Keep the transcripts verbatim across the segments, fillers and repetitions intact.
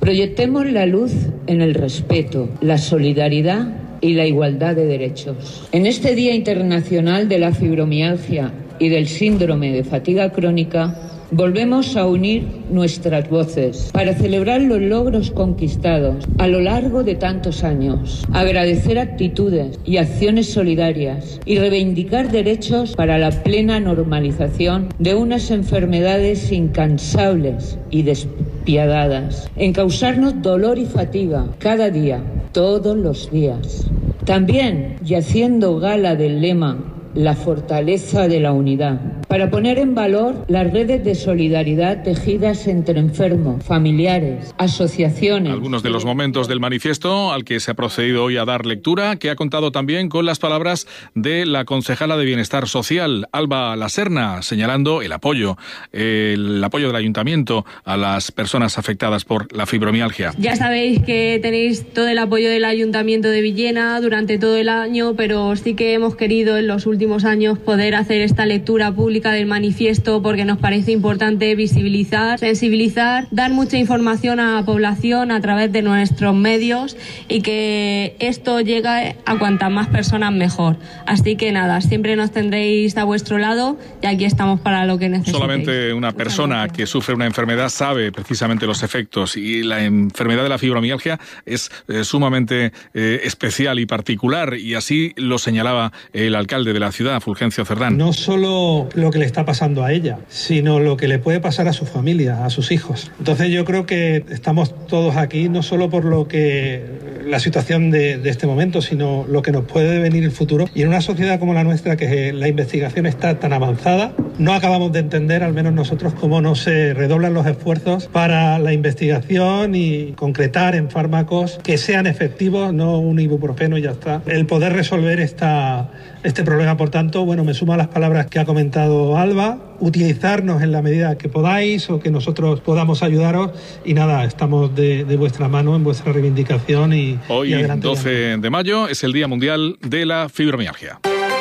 Proyectemos la luz en el respeto, la solidaridad y la igualdad de derechos. En este Día Internacional de la Fibromialgia y del Síndrome de Fatiga Crónica, volvemos a unir nuestras voces para celebrar los logros conquistados a lo largo de tantos años, agradecer actitudes y acciones solidarias y reivindicar derechos para la plena normalización de unas enfermedades incansables y despiadadas, en causarnos dolor y fatiga cada día, todos los días. También, y haciendo gala del lema la fortaleza de la unidad, para poner en valor las redes de solidaridad tejidas entre enfermos, familiares, asociaciones. Algunos de los momentos del manifiesto al que se ha procedido hoy a dar lectura, que ha contado también con las palabras de la concejala de Bienestar Social, Alba Laserna, señalando el apoyo, el apoyo del ayuntamiento a las personas afectadas por la fibromialgia. Ya sabéis que tenéis todo el apoyo del Ayuntamiento de Villena durante todo el año, pero sí que hemos querido en los últimos años poder hacer esta lectura pública del manifiesto porque nos parece importante visibilizar, sensibilizar, dar mucha información a la población a través de nuestros medios y que esto llegue a cuantas más personas mejor. Así que nada, siempre nos tendréis a vuestro lado y aquí estamos para lo que necesitéis. Solamente una persona que sufre una enfermedad sabe precisamente los efectos, y la enfermedad de la fibromialgia es eh, sumamente eh, especial y particular, y así lo señalaba el alcalde de la ciudad, Fulgencio Cerdán. No solo lo que le está pasando a ella, sino lo que le puede pasar a su familia, a sus hijos. Entonces yo creo que estamos todos aquí no solo por lo que la situación de, de este momento, sino lo que nos puede venir el futuro. Y en una sociedad como la nuestra, que la investigación está tan avanzada, no acabamos de entender, al menos nosotros, cómo no se redoblan los esfuerzos para la investigación y concretar en fármacos que sean efectivos, no un ibuprofeno y ya está. El poder resolver esta, este problema, por tanto, bueno, me sumo a las palabras que ha comentado Alba, utilizarnos en la medida que podáis o que nosotros podamos ayudaros, y nada, estamos de, de vuestra mano en vuestra reivindicación y hoy, y adelante, doce de mayo, es el Día Mundial de la Fibromialgia.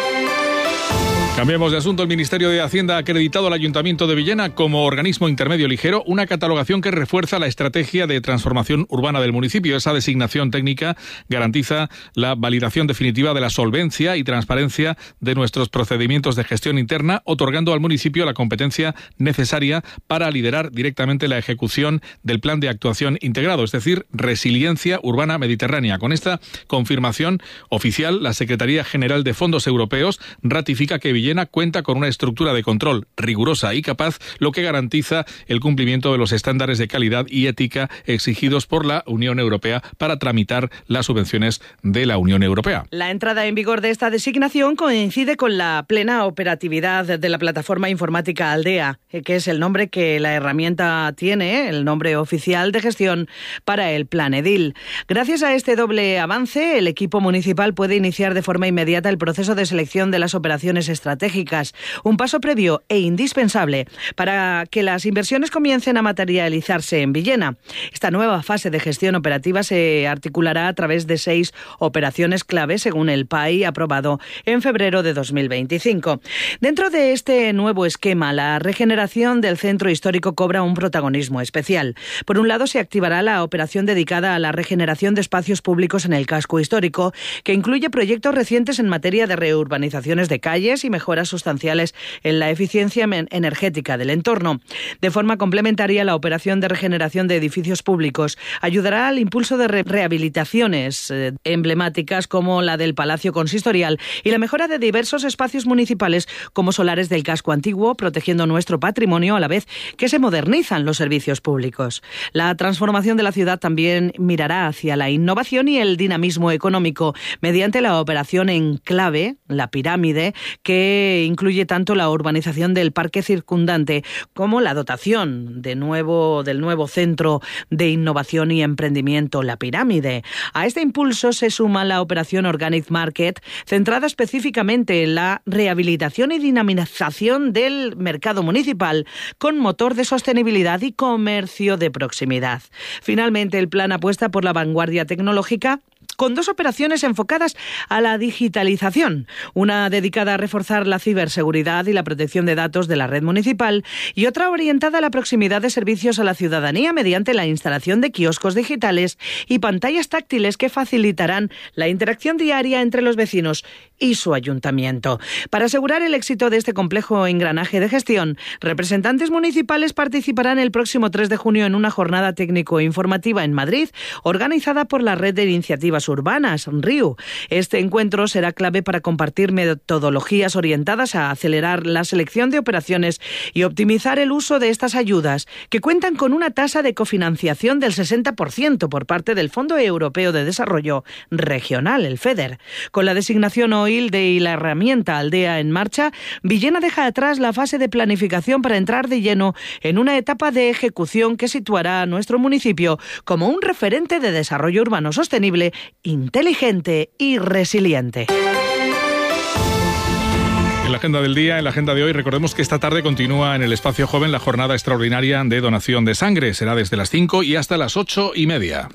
Cambiemos de asunto. El Ministerio de Hacienda ha acreditado al Ayuntamiento de Villena como organismo intermedio ligero, una catalogación que refuerza la estrategia de transformación urbana del municipio. Esa designación técnica garantiza la validación definitiva de la solvencia y transparencia de nuestros procedimientos de gestión interna, otorgando al municipio la competencia necesaria para liderar directamente la ejecución del plan de actuación integrado, es decir, resiliencia urbana mediterránea. Con esta confirmación oficial, la Secretaría General de Fondos Europeos ratifica que Villena Villena cuenta con una estructura de control rigurosa y capaz, lo que garantiza el cumplimiento de los estándares de calidad y ética exigidos por la Unión Europea para tramitar las subvenciones de la Unión Europea. La entrada en vigor de esta designación coincide con la plena operatividad de la plataforma informática Aldea, que es el nombre que la herramienta tiene, el nombre oficial de gestión para el Plan Edil. Gracias a este doble avance, el equipo municipal puede iniciar de forma inmediata el proceso de selección de las operaciones estratégicas, un paso previo e indispensable para que las inversiones comiencen a materializarse en Villena. Esta nueva fase de gestión operativa se articulará a través de seis operaciones clave, según el P A I aprobado en febrero de dos mil veinticinco. Dentro de este nuevo esquema, la regeneración del centro histórico cobra un protagonismo especial. Por un lado, se activará la operación dedicada a la regeneración de espacios públicos en el casco histórico, que incluye proyectos recientes en materia de reurbanizaciones de calles y mejoras sustanciales en la eficiencia energética del entorno. De forma complementaria, la operación de regeneración de edificios públicos ayudará al impulso de re- rehabilitaciones eh, emblemáticas como la del Palacio Consistorial y la mejora de diversos espacios municipales como solares del casco antiguo, protegiendo nuestro patrimonio a la vez que se modernizan los servicios públicos. La transformación de la ciudad también mirará hacia la innovación y el dinamismo económico mediante la operación Enclave, la pirámide, que incluye tanto la urbanización del parque circundante como la dotación de nuevo, del nuevo centro de innovación y emprendimiento, la pirámide. A este impulso se suma la operación Organic Market, centrada específicamente en la rehabilitación y dinamización del mercado municipal con motor de sostenibilidad y comercio de proximidad. Finalmente, el plan apuesta por la vanguardia tecnológica con dos operaciones enfocadas a la digitalización, una dedicada a reforzar la ciberseguridad y la protección de datos de la red municipal y otra orientada a la proximidad de servicios a la ciudadanía mediante la instalación de kioscos digitales y pantallas táctiles que facilitarán la interacción diaria entre los vecinos y su ayuntamiento. Para asegurar el éxito de este complejo engranaje de gestión, representantes municipales participarán el próximo tres de junio en una jornada técnico-informativa en Madrid, organizada por la Red de Iniciativas Urbanas, R I U. Este encuentro será clave para compartir metodologías orientadas a acelerar la selección de operaciones y optimizar el uso de estas ayudas, que cuentan con una tasa de cofinanciación del sesenta por ciento por parte del Fondo Europeo de Desarrollo Regional, el FEDER. Con la designación hoy de la herramienta Aldea en marcha, Villena deja atrás la fase de planificación para entrar de lleno en una etapa de ejecución que situará a nuestro municipio como un referente de desarrollo urbano sostenible, inteligente y resiliente. En la agenda del día, en la agenda de hoy, recordemos que esta tarde continúa en el Espacio Joven la jornada extraordinaria de donación de sangre. Será desde las cinco y hasta las ocho y media.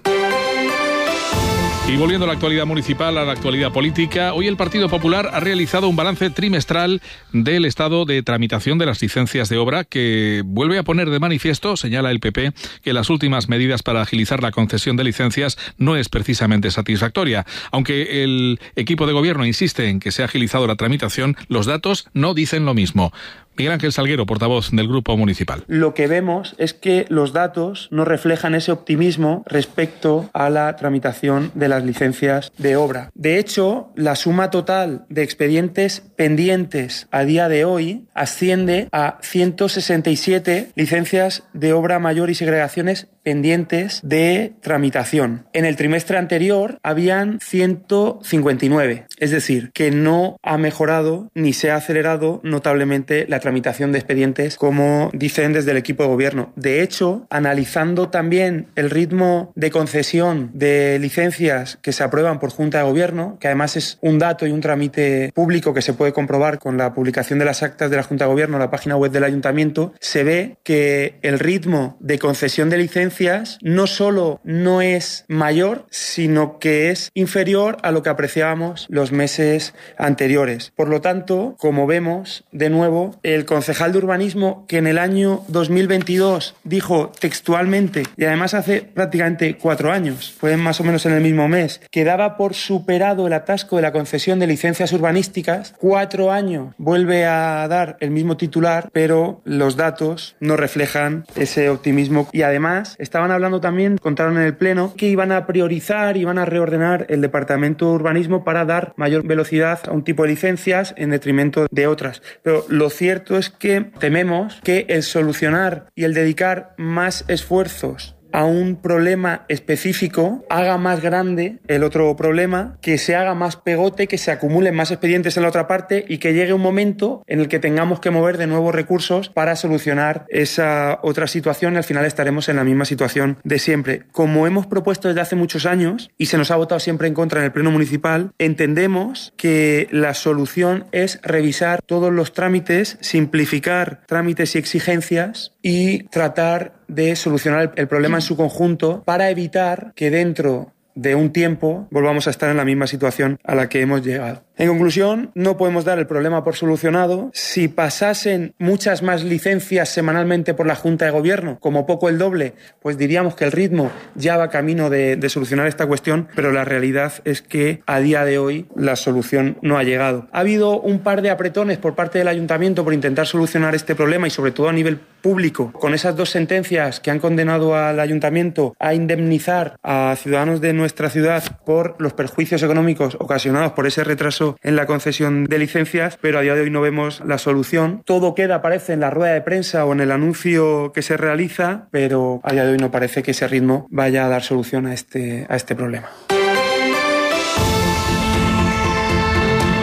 Y volviendo a la actualidad municipal, a la actualidad política, hoy el Partido Popular ha realizado un balance trimestral del estado de tramitación de las licencias de obra que vuelve a poner de manifiesto, señala el P P, que las últimas medidas para agilizar la concesión de licencias no es precisamente satisfactoria. Aunque el equipo de gobierno insiste en que se ha agilizado la tramitación, los datos no dicen lo mismo. Miguel Ángel Salguero, portavoz del Grupo Municipal. Lo que vemos es que los datos no reflejan ese optimismo respecto a la tramitación de las licencias de obra. De hecho, la suma total de expedientes pendientes a día de hoy asciende a ciento sesenta y siete licencias de obra mayor y segregaciones pendientes de tramitación. En el trimestre anterior habían ciento cincuenta y nueve, es decir, que no ha mejorado ni se ha acelerado notablemente la tramitación de expedientes, como dicen desde el equipo de gobierno. De hecho, analizando también el ritmo de concesión de licencias que se aprueban por Junta de Gobierno, que además es un dato y un trámite público que se puede comprobar con la publicación de las actas de la Junta de Gobierno en la página web del Ayuntamiento, se ve que el ritmo de concesión de licencias no solo no es mayor, sino que es inferior a lo que apreciábamos los meses anteriores. Por lo tanto, como vemos, de nuevo, el concejal de urbanismo que en el año dos mil veintidós dijo textualmente, y además hace prácticamente cuatro años, fue más o menos en el mismo mes, que daba por superado el atasco de la concesión de licencias urbanísticas, cuatro años vuelve a dar el mismo titular, pero los datos no reflejan ese optimismo. Y además estaban hablando también, contaron en el Pleno, que iban a priorizar, iban a reordenar el Departamento de Urbanismo para dar mayor velocidad a un tipo de licencias en detrimento de otras. Pero lo cierto es que tememos que el solucionar y el dedicar más esfuerzos a un problema específico haga más grande el otro problema, que se haga más pegote, que se acumulen más expedientes en la otra parte y que llegue un momento en el que tengamos que mover de nuevo recursos para solucionar esa otra situación y al final estaremos en la misma situación de siempre. Como hemos propuesto desde hace muchos años y se nos ha votado siempre en contra en el Pleno Municipal, entendemos que la solución es revisar todos los trámites, simplificar trámites y exigencias y tratar de solucionar el problema en su conjunto para evitar que dentro de un tiempo volvamos a estar en la misma situación a la que hemos llegado. En conclusión, no podemos dar el problema por solucionado. Si pasasen muchas más licencias semanalmente por la Junta de Gobierno, como poco el doble, pues diríamos que el ritmo ya va camino de, de solucionar esta cuestión, pero la realidad es que a día de hoy la solución no ha llegado. Ha habido un par de apretones por parte del Ayuntamiento por intentar solucionar este problema y sobre todo a nivel público, con esas dos sentencias que han condenado al Ayuntamiento a indemnizar a ciudadanos de nuestra ciudad por los perjuicios económicos ocasionados por ese retraso en la concesión de licencias, pero a día de hoy no vemos la solución. Todo queda, parece, en la rueda de prensa o en el anuncio que se realiza, pero a día de hoy no parece que ese ritmo vaya a dar solución a este, a este problema.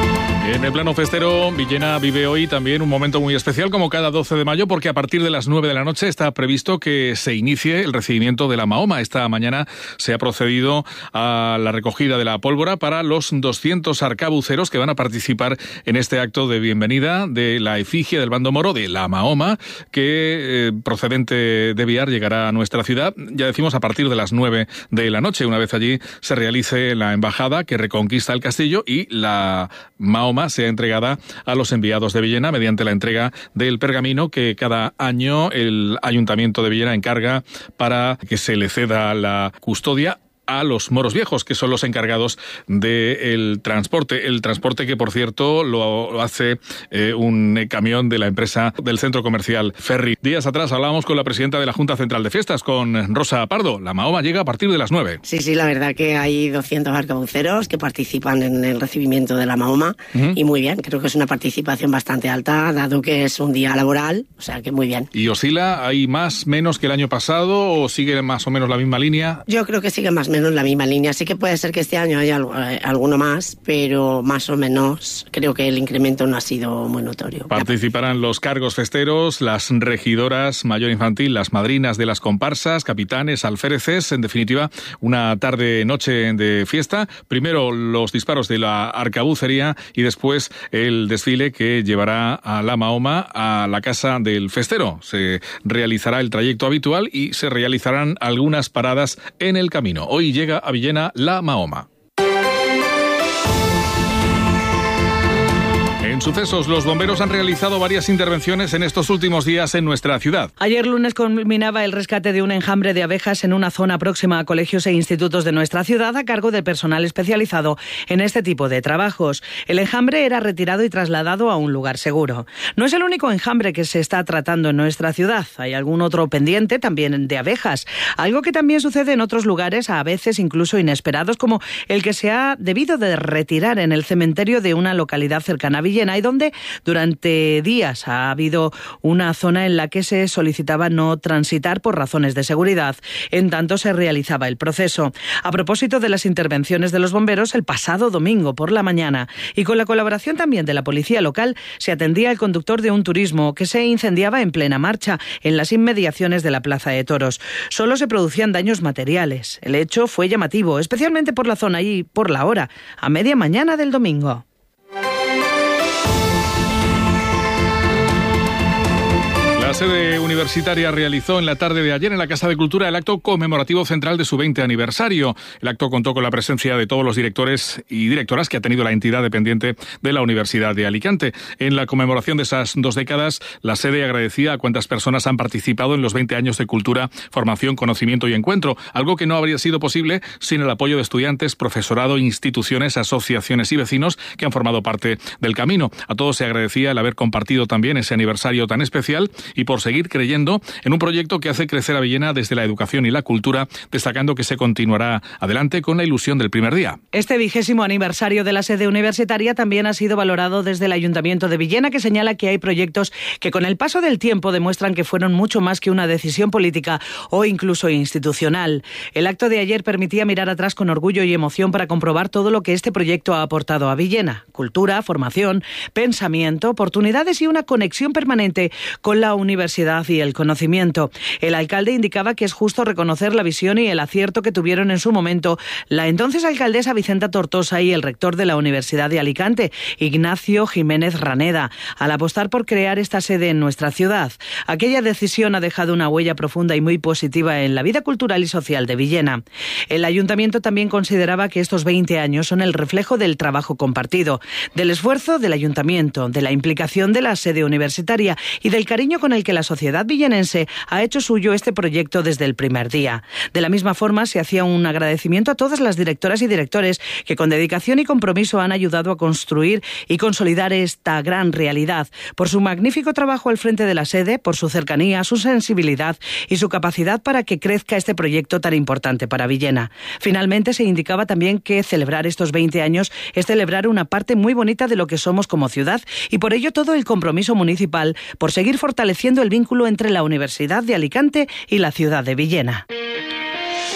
En el plano festero, Villena vive hoy también un momento muy especial, como cada doce de mayo, porque a partir de las nueve de la noche está previsto que se inicie el recibimiento de la Mahoma. Esta mañana se ha procedido a la recogida de la pólvora para los doscientos arcabuceros que van a participar en este acto de bienvenida de la efigie del bando moro de la Mahoma, que eh, procedente de Biar llegará a nuestra ciudad, ya decimos, a partir de las nueve de la noche. Una vez allí se realice la embajada que reconquista el castillo y la Mahoma sea entregada a los enviados de Villena mediante la entrega del pergamino que cada año el Ayuntamiento de Villena encarga para que se le ceda la custodia a los moros viejos, que son los encargados del transporte. El transporte que, por cierto, lo hace eh, un camión de la empresa del centro comercial Ferry. Días atrás hablábamos con la presidenta de la Junta Central de Fiestas, con Rosa Pardo. La Mahoma llega a partir de las nueve. Sí, sí, la verdad que hay doscientos arcabuceros que participan en el recibimiento de la Mahoma, uh-huh. y muy bien, creo que es una participación bastante alta, dado que es un día laboral, o sea que muy bien. ¿Y oscila? ¿Hay más, menos que el año pasado o sigue más o menos la misma línea? Yo creo que sigue más o menos la misma línea. Sí que puede ser que este año haya alguno más, pero más o menos creo que el incremento no ha sido muy notorio. Participarán los cargos festeros, las regidoras mayor infantil, las madrinas de las comparsas, capitanes, alféreces, en definitiva, una tarde-noche de fiesta. Primero los disparos de la arcabucería y después el desfile que llevará a la Mahoma a la casa del festero. Se realizará el trayecto habitual y se realizarán algunas paradas en el camino. Hoy llega a Villena la Mahoma. En sucesos, los bomberos han realizado varias intervenciones en estos últimos días en nuestra ciudad. Ayer lunes culminaba el rescate de un enjambre de abejas en una zona próxima a colegios e institutos de nuestra ciudad a cargo del personal especializado en este tipo de trabajos. El enjambre era retirado y trasladado a un lugar seguro. No es el único enjambre que se está tratando en nuestra ciudad. Hay algún otro pendiente también de abejas. Algo que también sucede en otros lugares, a veces incluso inesperados, como el que se ha debido de retirar en el cementerio de una localidad cercana a Villena, y donde durante días ha habido una zona en la que se solicitaba no transitar por razones de seguridad, en tanto se realizaba el proceso. A propósito de las intervenciones de los bomberos, el pasado domingo por la mañana, y con la colaboración también de la policía local, se atendía al conductor de un turismo que se incendiaba en plena marcha en las inmediaciones de la Plaza de Toros. Solo se producían daños materiales. El hecho fue llamativo, especialmente por la zona y por la hora, a media mañana del domingo. La sede universitaria realizó en la tarde de ayer en la Casa de Cultura el acto conmemorativo central de su veinte aniversario. El acto contó con la presencia de todos los directores y directoras que ha tenido la entidad dependiente de la Universidad de Alicante. En la conmemoración de esas dos décadas, la sede agradecía a cuantas personas han participado en los veinte años de cultura, formación, conocimiento y encuentro, algo que no habría sido posible sin el apoyo de estudiantes, profesorado, instituciones, asociaciones y vecinos que han formado parte del camino. A todos se agradecía el haber compartido también ese aniversario tan especial y por seguir creyendo en un proyecto que hace crecer a Villena desde la educación y la cultura, destacando que se continuará adelante con la ilusión del primer día. Este vigésimo aniversario de la sede universitaria también ha sido valorado desde el Ayuntamiento de Villena, que señala que hay proyectos que con el paso del tiempo demuestran que fueron mucho más que una decisión política o incluso institucional. El acto de ayer permitía mirar atrás con orgullo y emoción para comprobar todo lo que este proyecto ha aportado a Villena: cultura, formación, pensamiento, oportunidades y una conexión permanente con la universidad y el conocimiento. El alcalde indicaba que es justo reconocer la visión y el acierto que tuvieron en su momento la entonces alcaldesa Vicenta Tortosa y el rector de la Universidad de Alicante, Ignacio Jiménez Raneda, al apostar por crear esta sede en nuestra ciudad. Aquella decisión ha dejado una huella profunda y muy positiva en la vida cultural y social de Villena. El ayuntamiento también consideraba que estos veinte años son el reflejo del trabajo compartido, del esfuerzo del ayuntamiento, de la implicación de la sede universitaria y del cariño con el que la sociedad villenense ha hecho suyo este proyecto desde el primer día. De la misma forma, se hacía un agradecimiento a todas las directoras y directores que con dedicación y compromiso han ayudado a construir y consolidar esta gran realidad, por su magnífico trabajo al frente de la sede, por su cercanía, su sensibilidad y su capacidad para que crezca este proyecto tan importante para Villena. Finalmente, se indicaba también que celebrar estos veinte años es celebrar una parte muy bonita de lo que somos como ciudad, y por ello todo el compromiso municipal por seguir fortaleciendo el vínculo entre la Universidad de Alicante y la ciudad de Villena.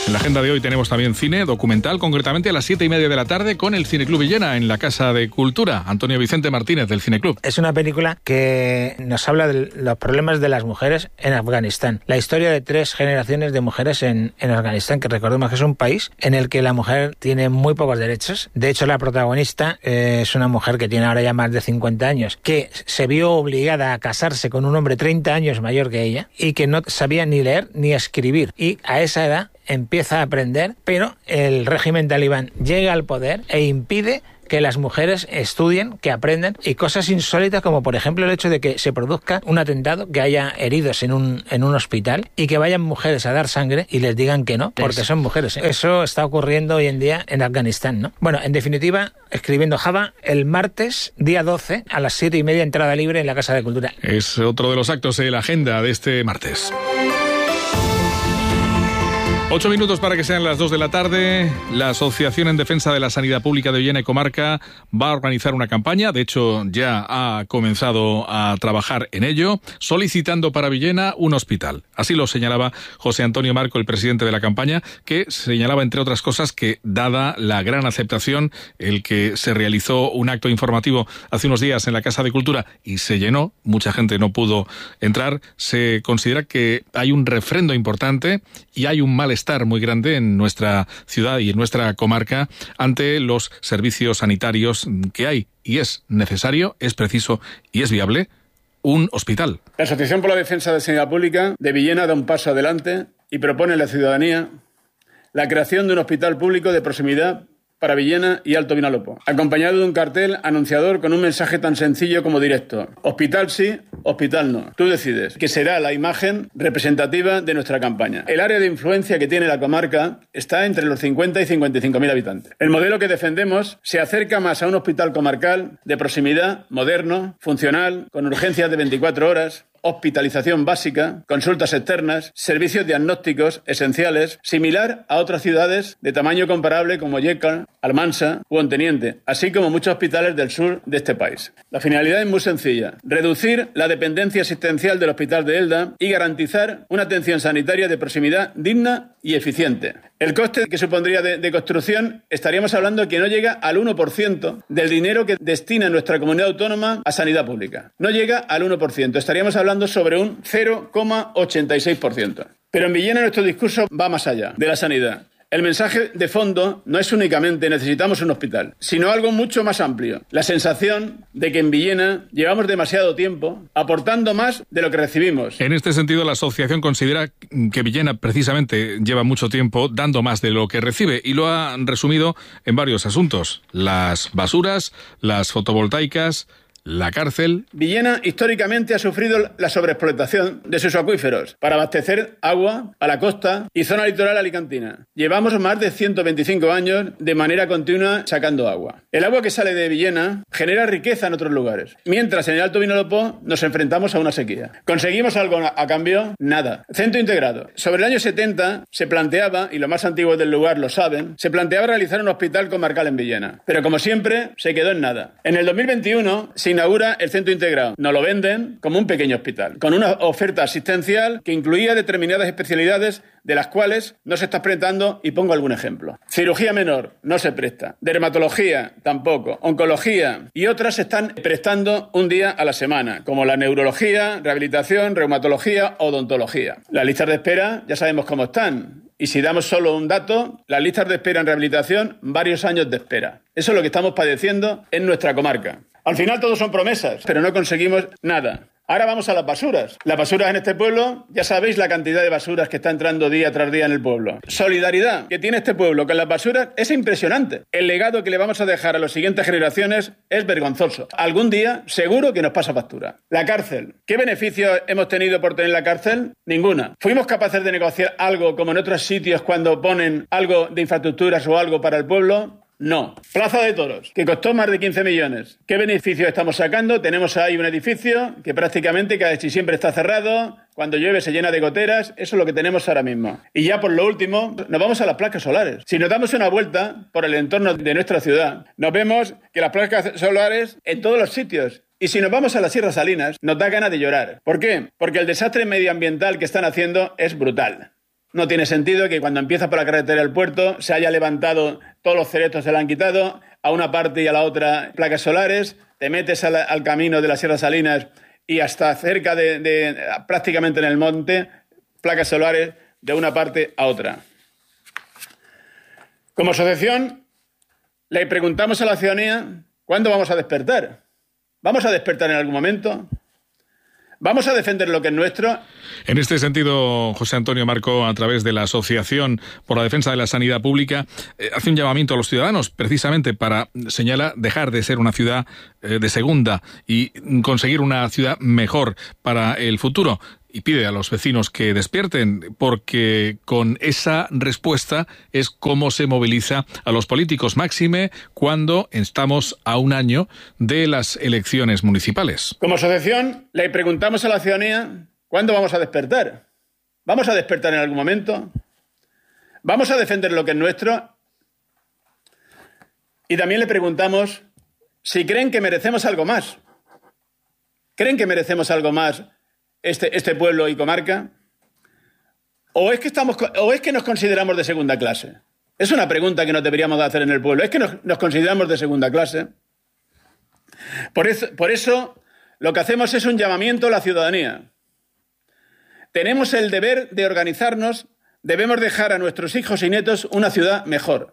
En la agenda de hoy tenemos también cine documental, concretamente a las siete y media de la tarde con el Cineclub Villena en la Casa de Cultura. Antonio Vicente Martínez del Cineclub. Es una película que nos habla de los problemas de las mujeres en Afganistán. La historia de tres generaciones de mujeres en, en Afganistán, que recordemos que es un país en el que la mujer tiene muy pocos derechos. De hecho, la protagonista eh, es una mujer que tiene ahora ya más de cincuenta años, que se vio obligada a casarse con un hombre treinta años mayor que ella y que no sabía ni leer ni escribir. Y a esa edad empieza a aprender, pero el régimen talibán llega al poder e impide que las mujeres estudien, que aprendan, y cosas insólitas como por ejemplo el hecho de que se produzca un atentado, que haya heridos en un, en un hospital y que vayan mujeres a dar sangre y les digan que no, porque son mujeres. Eso está ocurriendo hoy en día en Afganistán, ¿no? Bueno, en definitiva, Escribiendo Java, el martes, día doce, a las siete y media, entrada libre en la Casa de Cultura. Es otro de los actos de la agenda de este martes. Ocho minutos para que sean las dos de la tarde. La Asociación en Defensa de la Sanidad Pública de Villena y Comarca va a organizar una campaña, de hecho ya ha comenzado a trabajar en ello, solicitando para Villena un hospital. Así lo señalaba José Antonio Marco, el presidente de la campaña, que señalaba, entre otras cosas, que dada la gran aceptación, el que se realizó un acto informativo hace unos días en la Casa de Cultura y se llenó, mucha gente no pudo entrar, se considera que hay un refrendo importante y hay un malestar estar muy grande en nuestra ciudad y en nuestra comarca ante los servicios sanitarios que hay, y es necesario, es preciso y es viable un hospital. La Asociación por la Defensa de la Sanidad Pública de Villena da un paso adelante y propone a la ciudadanía la creación de un hospital público de proximidad para Villena y Alto Vinalopó, acompañado de un cartel anunciador con un mensaje tan sencillo como directo: hospital sí, hospital no. Tú decides, que será la imagen representativa de nuestra campaña. El área de influencia que tiene la comarca está entre los cincuenta y cincuenta y cinco mil habitantes. El modelo que defendemos se acerca más a un hospital comarcal de proximidad, moderno, funcional, con urgencias de veinticuatro horas, hospitalización básica, consultas externas, servicios diagnósticos esenciales, similar a otras ciudades de tamaño comparable como Lleida, Almansa u Onteniente, así como muchos hospitales del sur de este país. La finalidad es muy sencilla: reducir la dependencia asistencial del Hospital de Elda y garantizar una atención sanitaria de proximidad digna y eficiente. El coste que supondría de, de construcción, estaríamos hablando que no llega al uno por ciento del dinero que destina nuestra comunidad autónoma a sanidad pública. No llega al uno por ciento, estaríamos hablando sobre un cero coma ochenta y seis por ciento. Pero en Villena nuestro discurso va más allá de la sanidad. El mensaje de fondo no es únicamente necesitamos un hospital, sino algo mucho más amplio. La sensación de que en Villena llevamos demasiado tiempo aportando más de lo que recibimos. En este sentido, la asociación considera que Villena precisamente lleva mucho tiempo dando más de lo que recibe, y lo ha resumido en varios asuntos: las basuras, las fotovoltaicas, la cárcel. Villena históricamente ha sufrido la sobreexplotación de sus acuíferos para abastecer agua a la costa y zona litoral alicantina. Llevamos más de ciento veinticinco años de manera continua sacando agua. El agua que sale de Villena genera riqueza en otros lugares, mientras en el Alto Vinalopó nos enfrentamos a una sequía. ¿Conseguimos algo a cambio? Nada. Centro integrado. Sobre el año setenta se planteaba, y los más antiguos del lugar lo saben, se planteaba realizar un hospital comarcal en Villena, pero como siempre se quedó en nada. En el dos mil veintiuno se inaugura el centro integrado. Nos lo venden como un pequeño hospital, con una oferta asistencial que incluía determinadas especialidades de las cuales no se está prestando, y pongo algún ejemplo. Cirugía menor no se presta, dermatología tampoco, oncología y otras se están prestando un día a la semana, como la neurología, rehabilitación, reumatología, odontología. Las listas de espera ya sabemos cómo están. Y si damos solo un dato, las listas de espera en rehabilitación, varios años de espera. Eso es lo que estamos padeciendo en nuestra comarca. Al final todo son promesas, pero no conseguimos nada. Ahora vamos a las basuras. Las basuras en este pueblo, ya sabéis la cantidad de basuras que está entrando día tras día en el pueblo. Solidaridad que tiene este pueblo con las basuras es impresionante. El legado que le vamos a dejar a las siguientes generaciones es vergonzoso. Algún día seguro que nos pasa factura. La cárcel. ¿Qué beneficios hemos tenido por tener la cárcel? Ninguna. ¿Fuimos capaces de negociar algo como en otros sitios cuando ponen algo de infraestructuras o algo para el pueblo? No. Plaza de Toros, que costó más de quince millones. ¿Qué beneficios estamos sacando? Tenemos ahí un edificio que prácticamente casi siempre está cerrado. Cuando llueve se llena de goteras. Eso es lo que tenemos ahora mismo. Y ya por lo último, nos vamos a las placas solares. Si nos damos una vuelta por el entorno de nuestra ciudad, nos vemos que las placas solares en todos los sitios. Y si nos vamos a las Sierras Salinas, nos da ganas de llorar. ¿Por qué? Porque el desastre medioambiental que están haciendo es brutal. No tiene sentido que cuando empiezas por la carretera del puerto se haya levantado, todos los cerezos se le han quitado, a una parte y a la otra placas solares, te metes al, al camino de la Sierra Salinas y hasta cerca de, de, prácticamente en el monte, placas solares de una parte a otra. Como asociación, le preguntamos a la ciudadanía, ¿cuándo vamos a despertar? ¿Vamos a despertar en algún momento? ¿Vamos a defender lo que es nuestro? En este sentido, José Antonio Marco, a través de la Asociación por la Defensa de la Sanidad Pública, eh, hace un llamamiento a los ciudadanos precisamente para, señala, dejar de ser una ciudad eh, de segunda y conseguir una ciudad mejor para el futuro. Y pide a los vecinos que despierten, porque con esa respuesta es como se moviliza a los políticos, máxime cuando estamos a un año de las elecciones municipales. Como asociación, le preguntamos a la ciudadanía, ¿cuándo vamos a despertar? ¿Vamos a despertar en algún momento? ¿Vamos a defender lo que es nuestro? Y también le preguntamos si creen que merecemos algo más. ¿Creen que merecemos algo más Este, este pueblo y comarca? ¿O es que estamos, o es que nos consideramos de segunda clase? Es una pregunta que nos deberíamos de hacer en el pueblo. ¿Es que nos, nos consideramos de segunda clase? Por eso, por eso lo que hacemos es un llamamiento a la ciudadanía. Tenemos el deber de organizarnos, debemos dejar a nuestros hijos y nietos una ciudad mejor.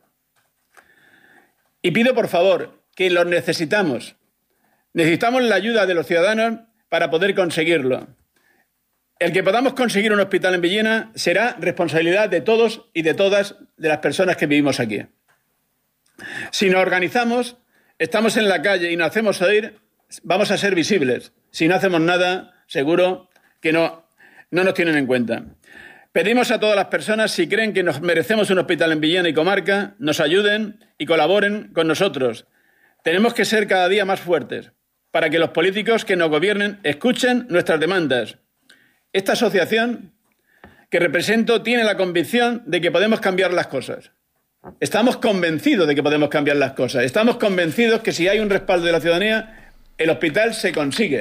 Y pido, por favor, que los necesitamos. Necesitamos la ayuda de los ciudadanos para poder conseguirlo. El que podamos conseguir un hospital en Villena será responsabilidad de todos y de todas de las personas que vivimos aquí. Si nos organizamos, estamos en la calle y nos hacemos oír, vamos a ser visibles. Si no hacemos nada, seguro que no, no nos tienen en cuenta. Pedimos a todas las personas, si creen que nos merecemos un hospital en Villena y comarca, nos ayuden y colaboren con nosotros. Tenemos que ser cada día más fuertes para que los políticos que nos gobiernen escuchen nuestras demandas. Esta asociación que represento tiene la convicción de que podemos cambiar las cosas. Estamos convencidos de que podemos cambiar las cosas. Estamos convencidos que si hay un respaldo de la ciudadanía, el hospital se consigue.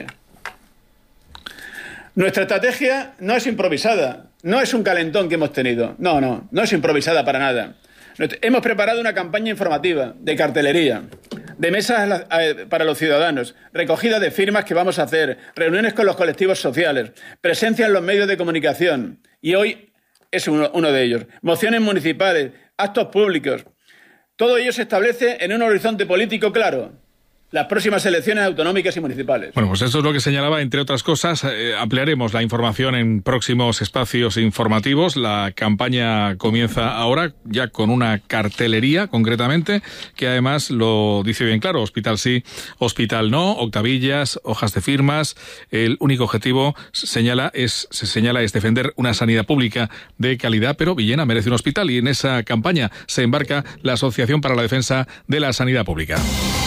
Nuestra estrategia no es improvisada, no es un calentón que hemos tenido. No, no, no es improvisada para nada. Hemos preparado una campaña informativa, de cartelería, de mesas para los ciudadanos, recogida de firmas que vamos a hacer, reuniones con los colectivos sociales, presencia en los medios de comunicación, y hoy es uno, uno de ellos. Mociones municipales, actos públicos. Todo ello se establece en un horizonte político claro: las próximas elecciones autonómicas y municipales. Bueno, pues eso es lo que señalaba, entre otras cosas. Eh, ampliaremos la información en próximos espacios informativos. La campaña comienza ahora, ya con una cartelería, concretamente, que además lo dice bien claro: hospital sí, hospital no, octavillas, hojas de firmas. El único objetivo, señala, es, se señala, es defender una sanidad pública de calidad, pero Villena merece un hospital, y en esa campaña se embarca la Asociación para la Defensa de la Sanidad Pública.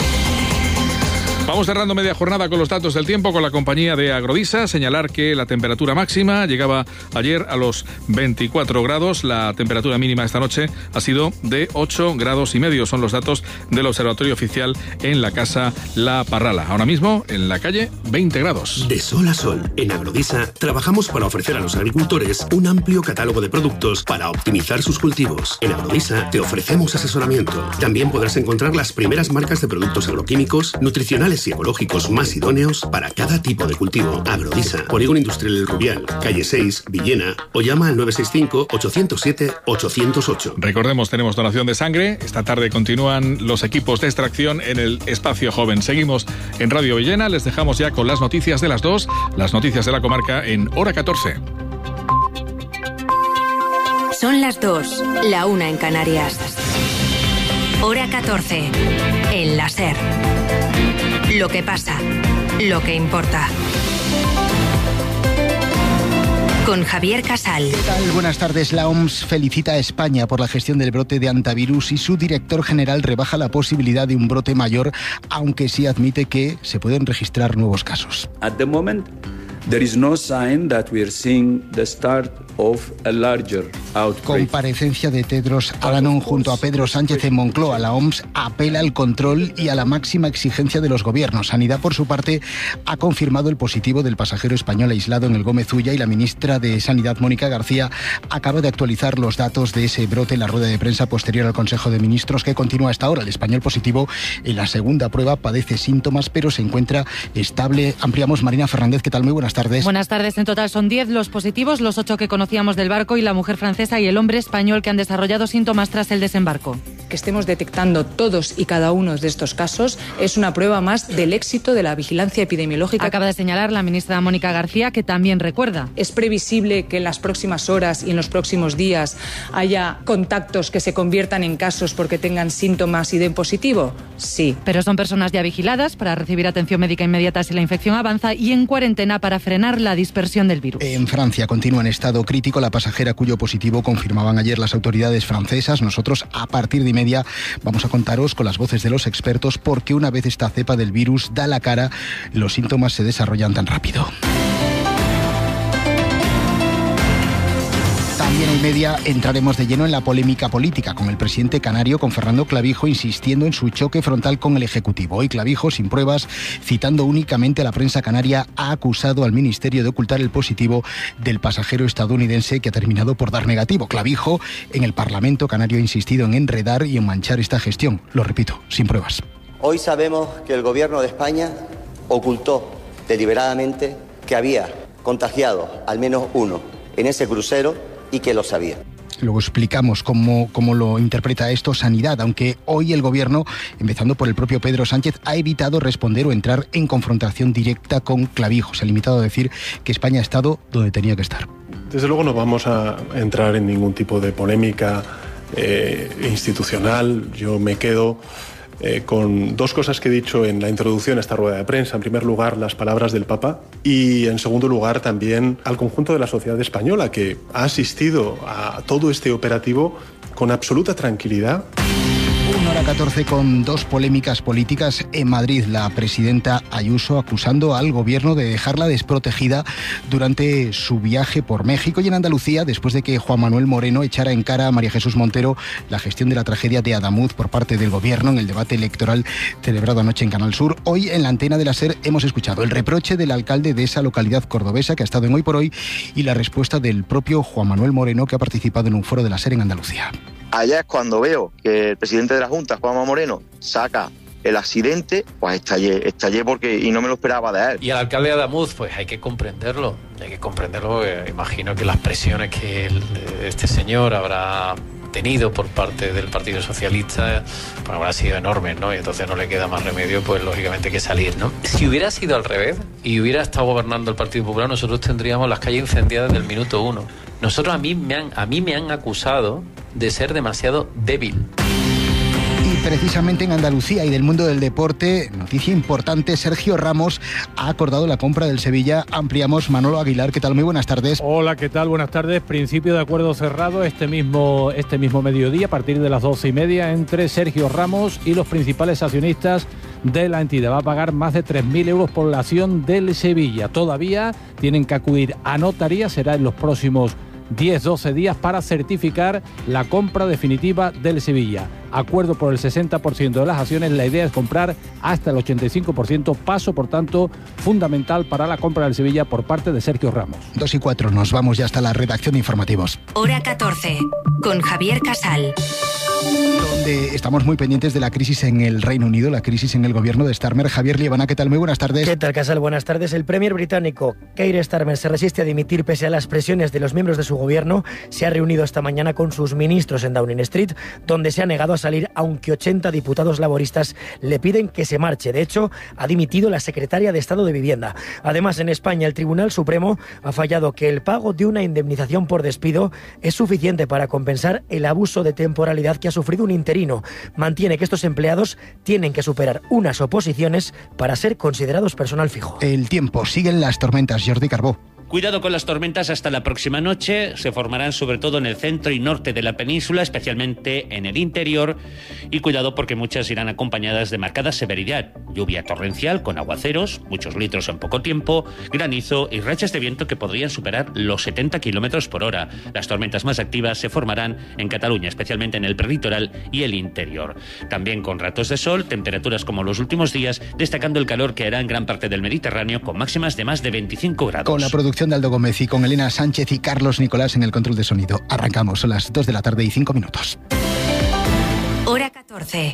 Vamos cerrando media jornada con los datos del tiempo con la compañía de Agrodisa. Señalar que la temperatura máxima llegaba ayer a los veinticuatro grados. La temperatura mínima esta noche ha sido de ocho grados y medio. Son los datos del Observatorio Oficial en la Casa La Parrala. Ahora mismo, en la calle, veinte grados. De sol a sol, en Agrodisa trabajamos para ofrecer a los agricultores un amplio catálogo de productos para optimizar sus cultivos. En Agrodisa te ofrecemos asesoramiento. También podrás encontrar las primeras marcas de productos agroquímicos, nutricionales y ecológicos más idóneos para cada tipo de cultivo. Agrodisa, Polígono Industrial El Rubial, calle seis, Villena, o llama al nueve seis cinco, ocho cero siete, ocho cero ocho. Recordemos, tenemos donación de sangre. Esta tarde continúan los equipos de extracción en el Espacio Joven. Seguimos en Radio Villena. Les dejamos ya con las noticias de las dos, las noticias de la comarca en hora catorce. Son las dos, la una en Canarias. Hora catorce, en la SER. Lo que pasa, lo que importa. Con Javier Casal. ¿Qué tal? Buenas tardes. La O M S felicita a España por la gestión del brote de antivirus y su director general rebaja la posibilidad de un brote mayor, aunque sí admite que se pueden registrar nuevos casos. At the moment, there is no sign that we are seeing the start of a larger outbreak. Comparecencia de Tedros Adhanom junto a Pedro Sánchez en Moncloa. La O M S apela al control y a la máxima exigencia de los gobiernos. Sanidad, por su parte, ha confirmado el positivo del pasajero español aislado en el Gómez Ulla y la ministra de Sanidad, Mónica García, acaba de actualizar los datos de ese brote en la rueda de prensa posterior al Consejo de Ministros que continúa hasta ahora. El español positivo en la segunda prueba padece síntomas, pero se encuentra estable. Ampliamos. Marina Fernández, ¿qué tal? Muy buenas tardes. Buenas tardes. En total son diez los positivos, los ocho que conocíamos del barco y la mujer francesa y el hombre español que han desarrollado síntomas tras el desembarco. Que estemos detectando todos y cada uno de estos casos es una prueba más del éxito de la vigilancia epidemiológica. Acaba de señalar la ministra Mónica García, que también recuerda. ¿Es previsible que en las próximas horas y en los próximos días haya contactos que se conviertan en casos porque tengan síntomas y den positivo? Sí. Pero son personas ya vigiladas para recibir atención médica inmediata si la infección avanza y en cuarentena para frenar la dispersión del virus. En Francia continúa en estado crítico la pasajera cuyo positivo confirmaban ayer las autoridades francesas. Nosotros, a partir de media, vamos a contaros con las voces de los expertos por qué una vez esta cepa del virus da la cara, los síntomas se desarrollan tan rápido. También en media entraremos de lleno en la polémica política con el presidente canario, con Fernando Clavijo, insistiendo en su choque frontal con el Ejecutivo. Hoy Clavijo, sin pruebas, citando únicamente a la prensa canaria, ha acusado al Ministerio de ocultar el positivo del pasajero estadounidense que ha terminado por dar negativo. Clavijo, en el Parlamento canario, ha insistido en enredar y en manchar esta gestión. Lo repito, sin pruebas. Hoy sabemos que el Gobierno de España ocultó deliberadamente que había contagiado al menos uno en ese crucero y que lo sabía. Luego explicamos cómo, cómo lo interpreta esto Sanidad, aunque hoy el Gobierno, empezando por el propio Pedro Sánchez, ha evitado responder o entrar en confrontación directa con Clavijo. Se ha limitado a decir que España ha estado donde tenía que estar. Desde luego no vamos a entrar en ningún tipo de polémica eh, institucional. Yo me quedo Eh, con dos cosas que he dicho en la introducción a esta rueda de prensa. En primer lugar, las palabras del Papa y, en segundo lugar, también al conjunto de la sociedad española que ha asistido a todo este operativo con absoluta tranquilidad. una hora catorce con dos polémicas políticas en Madrid. La presidenta Ayuso acusando al gobierno de dejarla desprotegida durante su viaje por México, y en Andalucía, después de que Juan Manuel Moreno echara en cara a María Jesús Montero la gestión de la tragedia de Adamuz por parte del gobierno en el debate electoral celebrado anoche en Canal Sur. Hoy en la antena de la SER hemos escuchado el reproche del alcalde de esa localidad cordobesa que ha estado en Hoy por Hoy y la respuesta del propio Juan Manuel Moreno, que ha participado en un foro de la SER en Andalucía. Allá es cuando veo que el presidente de la Junta, Juanma Moreno, saca el accidente, pues estallé, estallé porque y no me lo esperaba de él. Y al alcalde de Adamuz, pues hay que comprenderlo, hay que comprenderlo. Eh, imagino que las presiones que el, este señor habrá tenido por parte del Partido Socialista pues habrán sido enormes, ¿no? Y entonces no le queda más remedio, pues lógicamente, que salir, ¿no? Si hubiera sido al revés y hubiera estado gobernando el Partido Popular, nosotros tendríamos las calles incendiadas desde el minuto uno. Nosotros a mí me han, a mí me han acusado de ser demasiado débil. Y precisamente en Andalucía y del mundo del deporte, noticia importante, Sergio Ramos ha acordado la compra del Sevilla. Ampliamos. Manolo Aguilar, ¿qué tal? Muy buenas tardes. Hola, ¿qué tal? Buenas tardes. Principio de acuerdo cerrado este mismo, este mismo mediodía, a partir de las doce y media, entre Sergio Ramos y los principales accionistas de la entidad. Va a pagar más de tres mil euros por la acción del Sevilla. Todavía tienen que acudir a notaría, será en los próximos diez a doce días para certificar la compra definitiva del Sevilla. Acuerdo por el sesenta por ciento de las acciones, la idea es comprar hasta el ochenta y cinco por ciento, paso por tanto fundamental para la compra del Sevilla por parte de Sergio Ramos. Dos y cuatro, nos vamos ya hasta la redacción de informativos. Hora catorce, con Javier Casal. Donde estamos muy pendientes de la crisis en el Reino Unido, la crisis en el gobierno de Starmer. Javier Liebana, ¿qué tal? Muy buenas tardes. ¿Qué tal, Casal? Buenas tardes. El premier británico Keir Starmer se resiste a dimitir pese a las presiones de los miembros de su gobierno. Se ha reunido esta mañana con sus ministros en Downing Street, donde se ha negado a salir, aunque ochenta diputados laboristas le piden que se marche. De hecho, ha dimitido la secretaria de Estado de Vivienda. Además, en España, el Tribunal Supremo ha fallado que el pago de una indemnización por despido es suficiente para compensar el abuso de temporalidad que ha sufrido un interino. Mantiene que estos empleados tienen que superar unas oposiciones para ser considerados personal fijo. El tiempo, siguen las tormentas. Jordi Carbó. Cuidado con las tormentas hasta la próxima noche. Se formarán sobre todo en el centro y norte de la península, especialmente en el interior. Y cuidado porque muchas irán acompañadas de marcada severidad. Lluvia torrencial con aguaceros, muchos litros en poco tiempo, granizo y rachas de viento que podrían superar los setenta kilómetros por hora. Las tormentas más activas se formarán en Cataluña, especialmente en el prelitoral y el interior. También con ratos de sol, temperaturas como los últimos días, destacando el calor que hará en gran parte del Mediterráneo con máximas de más de veinticinco grados. Con la producción de Aldo Gómez y con Elena Sánchez y Carlos Nicolás en el control de sonido. Arrancamos, son las dos de la tarde y cinco minutos. Hora catorce.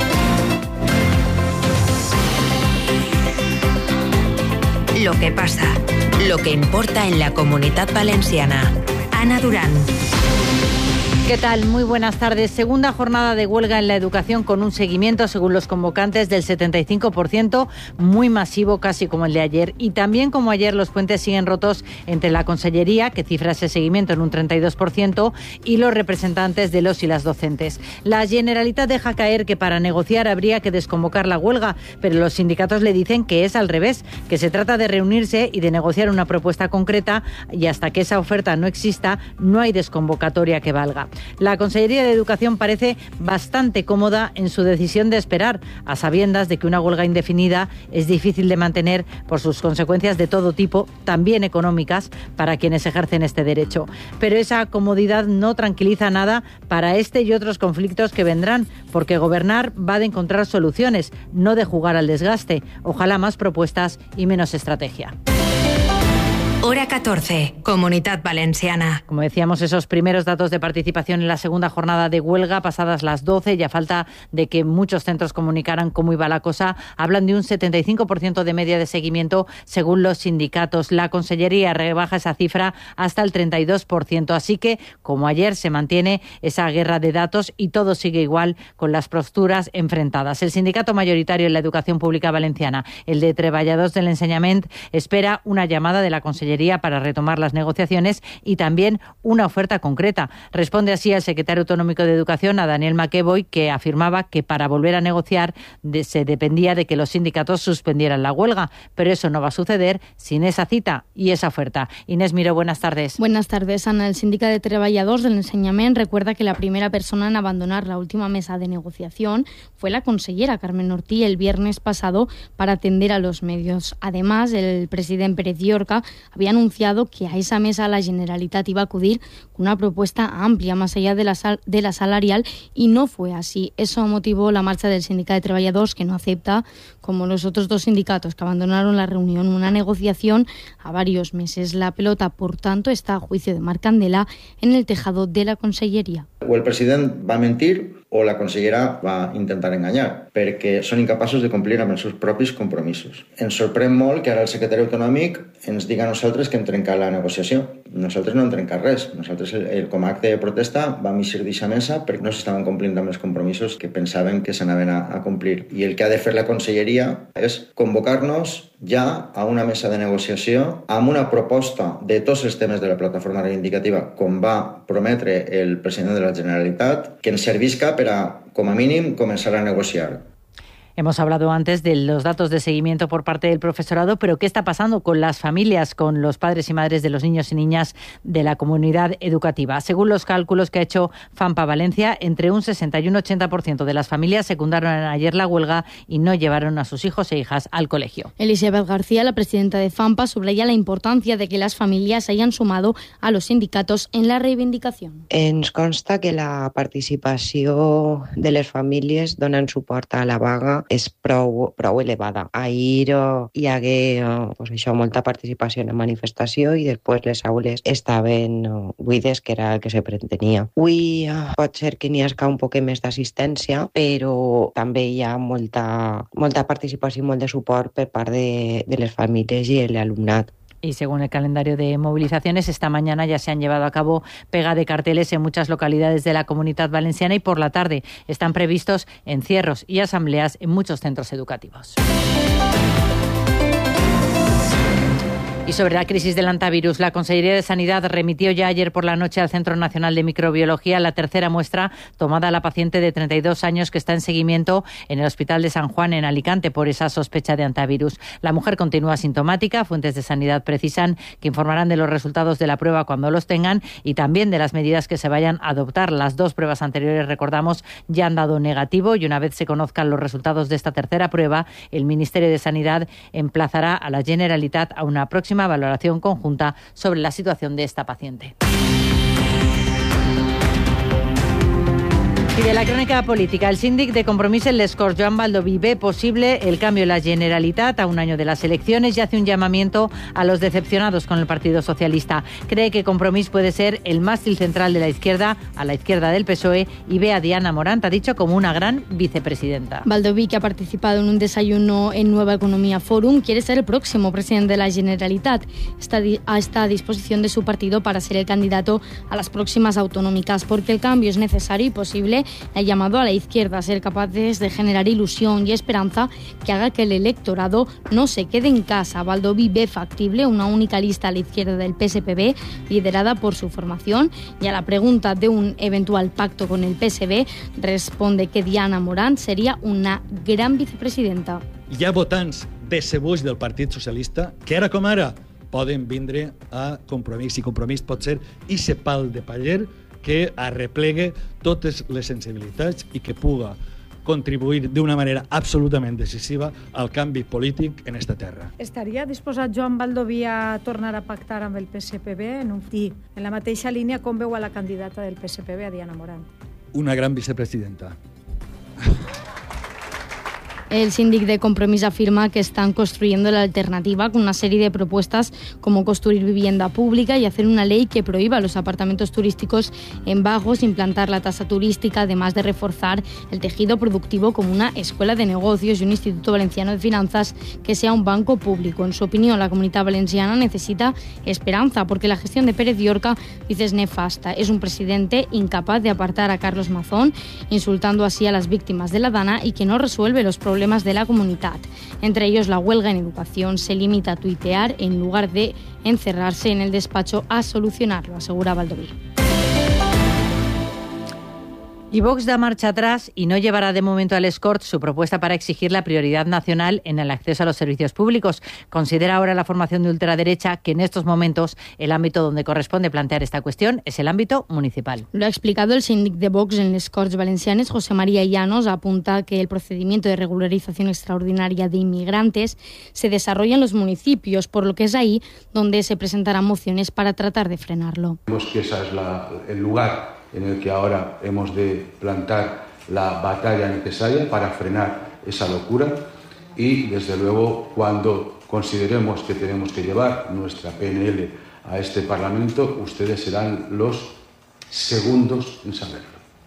Lo que pasa, lo que importa en la Comunitat Valenciana. Ana Durán. ¿Qué tal? Muy buenas tardes. Segunda jornada de huelga en la educación con un seguimiento, según los convocantes, del setenta y cinco por ciento, muy masivo, casi como el de ayer. Y también como ayer, los puentes siguen rotos entre la Consellería, que cifra ese seguimiento en un treinta y dos por ciento, y los representantes de los y las docentes. La Generalitat deja caer que para negociar habría que desconvocar la huelga, pero los sindicatos le dicen que es al revés, que se trata de reunirse y de negociar una propuesta concreta, y hasta que esa oferta no exista, no hay desconvocatoria que valga. La Consellería de Educación parece bastante cómoda en su decisión de esperar, a sabiendas de que una huelga indefinida es difícil de mantener por sus consecuencias de todo tipo, también económicas, para quienes ejercen este derecho. Pero esa comodidad no tranquiliza nada para este y otros conflictos que vendrán, porque gobernar va de encontrar soluciones, no de jugar al desgaste. Ojalá más propuestas y menos estrategia. Hora catorce, Comunitat Valenciana. Como decíamos, esos primeros datos de participación en la segunda jornada de huelga, pasadas las doce, ya falta de que muchos centros comunicaran cómo iba la cosa, hablan de un setenta y cinco por ciento de media de seguimiento según los sindicatos. La Consellería rebaja esa cifra hasta el treinta y dos por ciento, así que, como ayer, se mantiene esa guerra de datos y todo sigue igual con las posturas enfrentadas. El sindicato mayoritario en la educación pública valenciana, el de Treballadors del Ensenyament, espera una llamada de la Consellería para retomar las negociaciones y también una oferta concreta. Responde así el secretario autonómico de Educación, a Daniel McEvoy, que afirmaba que para volver a negociar de, se dependía de que los sindicatos suspendieran la huelga, pero eso no va a suceder sin esa cita y esa oferta. Inés Miró, buenas tardes. Buenas tardes, Ana. El sindicato de Treballadors del Ensenyament recuerda que la primera persona en abandonar la última mesa de negociación fue la consellera Carmen Ortí el viernes pasado para atender a los medios. Además, el presidente Pérez Llorca había anunciado que a esa mesa la Generalitat iba a acudir con una propuesta amplia más allá de la, sal, de la salarial y no fue así. Eso motivó la marcha del sindicato de Treballadors, que no acepta, como los otros dos sindicatos que abandonaron la reunión, una negociación a varios meses. La pelota, por tanto, está a juicio de Marc Candela en el tejado de la Conselleria. O el president va a mentir o la consellera va intentar enganyar, perquè són incapaços de complir amb els seus propis compromisos. Ens sorprèn molt que ara el secretari autonòmic ens diga a nosaltres que hem trencat la negociació. Nosaltres no hem trencat res. Nosaltres, el, com a acte de protesta, vam eixir d'aquesta mesa perquè no s'estaven complint amb els compromisos que pensaven que s'anaven a, a complir. I el que ha de fer la conselleria és convocar-nos ja a una mesa de negociació amb una proposta de tots els temes de la plataforma reivindicativa, com va prometre el president de la Generalitat, que ens servisca per a, com a mínim, començar a negociar. Hemos hablado antes de los datos de seguimiento por parte del profesorado, pero ¿qué está pasando con las familias, con los padres y madres de los niños y niñas de la comunidad educativa? Según los cálculos que ha hecho FAMPA Valencia, entre un sesenta y un ochenta por ciento de las familias secundaron ayer la huelga y no llevaron a sus hijos e hijas al colegio. Elizabeth García, la presidenta de FAMPA, subraya la importancia de que las familias se hayan sumado a los sindicatos en la reivindicación. Ens consta que la participació de les famílies donant suport a la vaga és prou, prou elevada. Ahir oh, hi hagué oh, pues això, molta participació en la manifestació i després les aules estaven oh, buides, que era el que se pretenia. Avui oh, pot ser que n'hi hagi un poc més d'assistència, però també hi ha molta, molta participació i molt de suport per part de, de les famílies i l'alumnat. Y según el calendario de movilizaciones, esta mañana ya se han llevado a cabo pega de carteles en muchas localidades de la Comunitat Valenciana y por la tarde están previstos encierros y asambleas en muchos centros educativos. Y sobre la crisis del hantavirus, la Consellería de Sanidad remitió ya ayer por la noche al Centro Nacional de Microbiología la tercera muestra tomada a la paciente de treinta y dos años que está en seguimiento en el Hospital de San Juan en Alicante por esa sospecha de hantavirus. La mujer continúa sintomática. Fuentes de Sanidad precisan que informarán de los resultados de la prueba cuando los tengan y también de las medidas que se vayan a adoptar. Las dos pruebas anteriores, recordamos, ya han dado negativo y una vez se conozcan los resultados de esta tercera prueba, el Ministerio de Sanidad emplazará a la Generalitat a una próxima valoración conjunta sobre la situación de esta paciente. Y de la crónica política, el síndic de Compromís en les Corts, Joan Baldoví, ve posible el cambio en la Generalitat a un año de las elecciones y hace un llamamiento a los decepcionados con el Partido Socialista. Cree que Compromís puede ser el mástil central de la izquierda, a la izquierda del P S O E, y ve a Diana Morant, ha dicho, como una gran vicepresidenta. Baldoví, que ha participado en un desayuno en Nueva Economía Forum, quiere ser el próximo presidente de la Generalitat. Está, está a disposición de su partido para ser el candidato a las próximas autonómicas, porque el cambio es necesario y posible. Ha llamado a la izquierda a ser capaces de generar ilusión y esperanza que haga que el electorado no se quede en casa. Baldoví ve factible una única lista a la izquierda del P S P B, liderada por su formación, y a la pregunta de un eventual pacto con el P S B responde que Diana Morant seria una gran vicepresidenta. Hi ha votants decebuts del Partit Socialista que ara com ara poden vindre a Compromís, i Compromís pot ser ixe pal de paller que arreplegue totes les sensibilitats i que puga contribuir d'una manera absolutament decisiva al canvi polític en esta terra. Estaria disposat Joan Baldoví a tornar a pactar amb el P S P B en un i en la mateixa línia com veu a la candidata del P S P B, a Diana Morant? Una gran vicepresidenta. El síndic de Compromís afirma que están construyendo la alternativa con una serie de propuestas como construir vivienda pública y hacer una ley que prohíba los apartamentos turísticos en bajos, implantar la tasa turística, además de reforzar el tejido productivo como una escuela de negocios y un Instituto Valenciano de Finanzas que sea un banco público. En su opinión, la Comunitat Valenciana necesita esperanza porque la gestión de Pérez Llorca, dice, es nefasta. Es un presidente incapaz de apartar a Carlos Mazón, insultando así a las víctimas de la Dana y que no resuelve los problemas de la comunidad. Entre ellos, la huelga en educación. Se limita a tuitear en lugar de encerrarse en el despacho a solucionarlo, asegura Baldoví. Y Vox da marcha atrás y no llevará de momento al Corts su propuesta para exigir la prioridad nacional en el acceso a los servicios públicos. Considera ahora la formación de ultraderecha que en estos momentos el ámbito donde corresponde plantear esta cuestión es el ámbito municipal. Lo ha explicado el síndic de Vox en les Corts Valencianes, José María Llanos. Apunta que el procedimiento de regularización extraordinaria de inmigrantes se desarrolla en los municipios, por lo que es ahí donde se presentarán mociones para tratar de frenarlo. Vemos que ese es la, el lugar en el que ahora hemos de plantar la batalla necesaria para frenar esa locura y, desde luego, cuando consideremos que tenemos que llevar nuestra P N L a este Parlamento, ustedes serán los segundos en saberlo.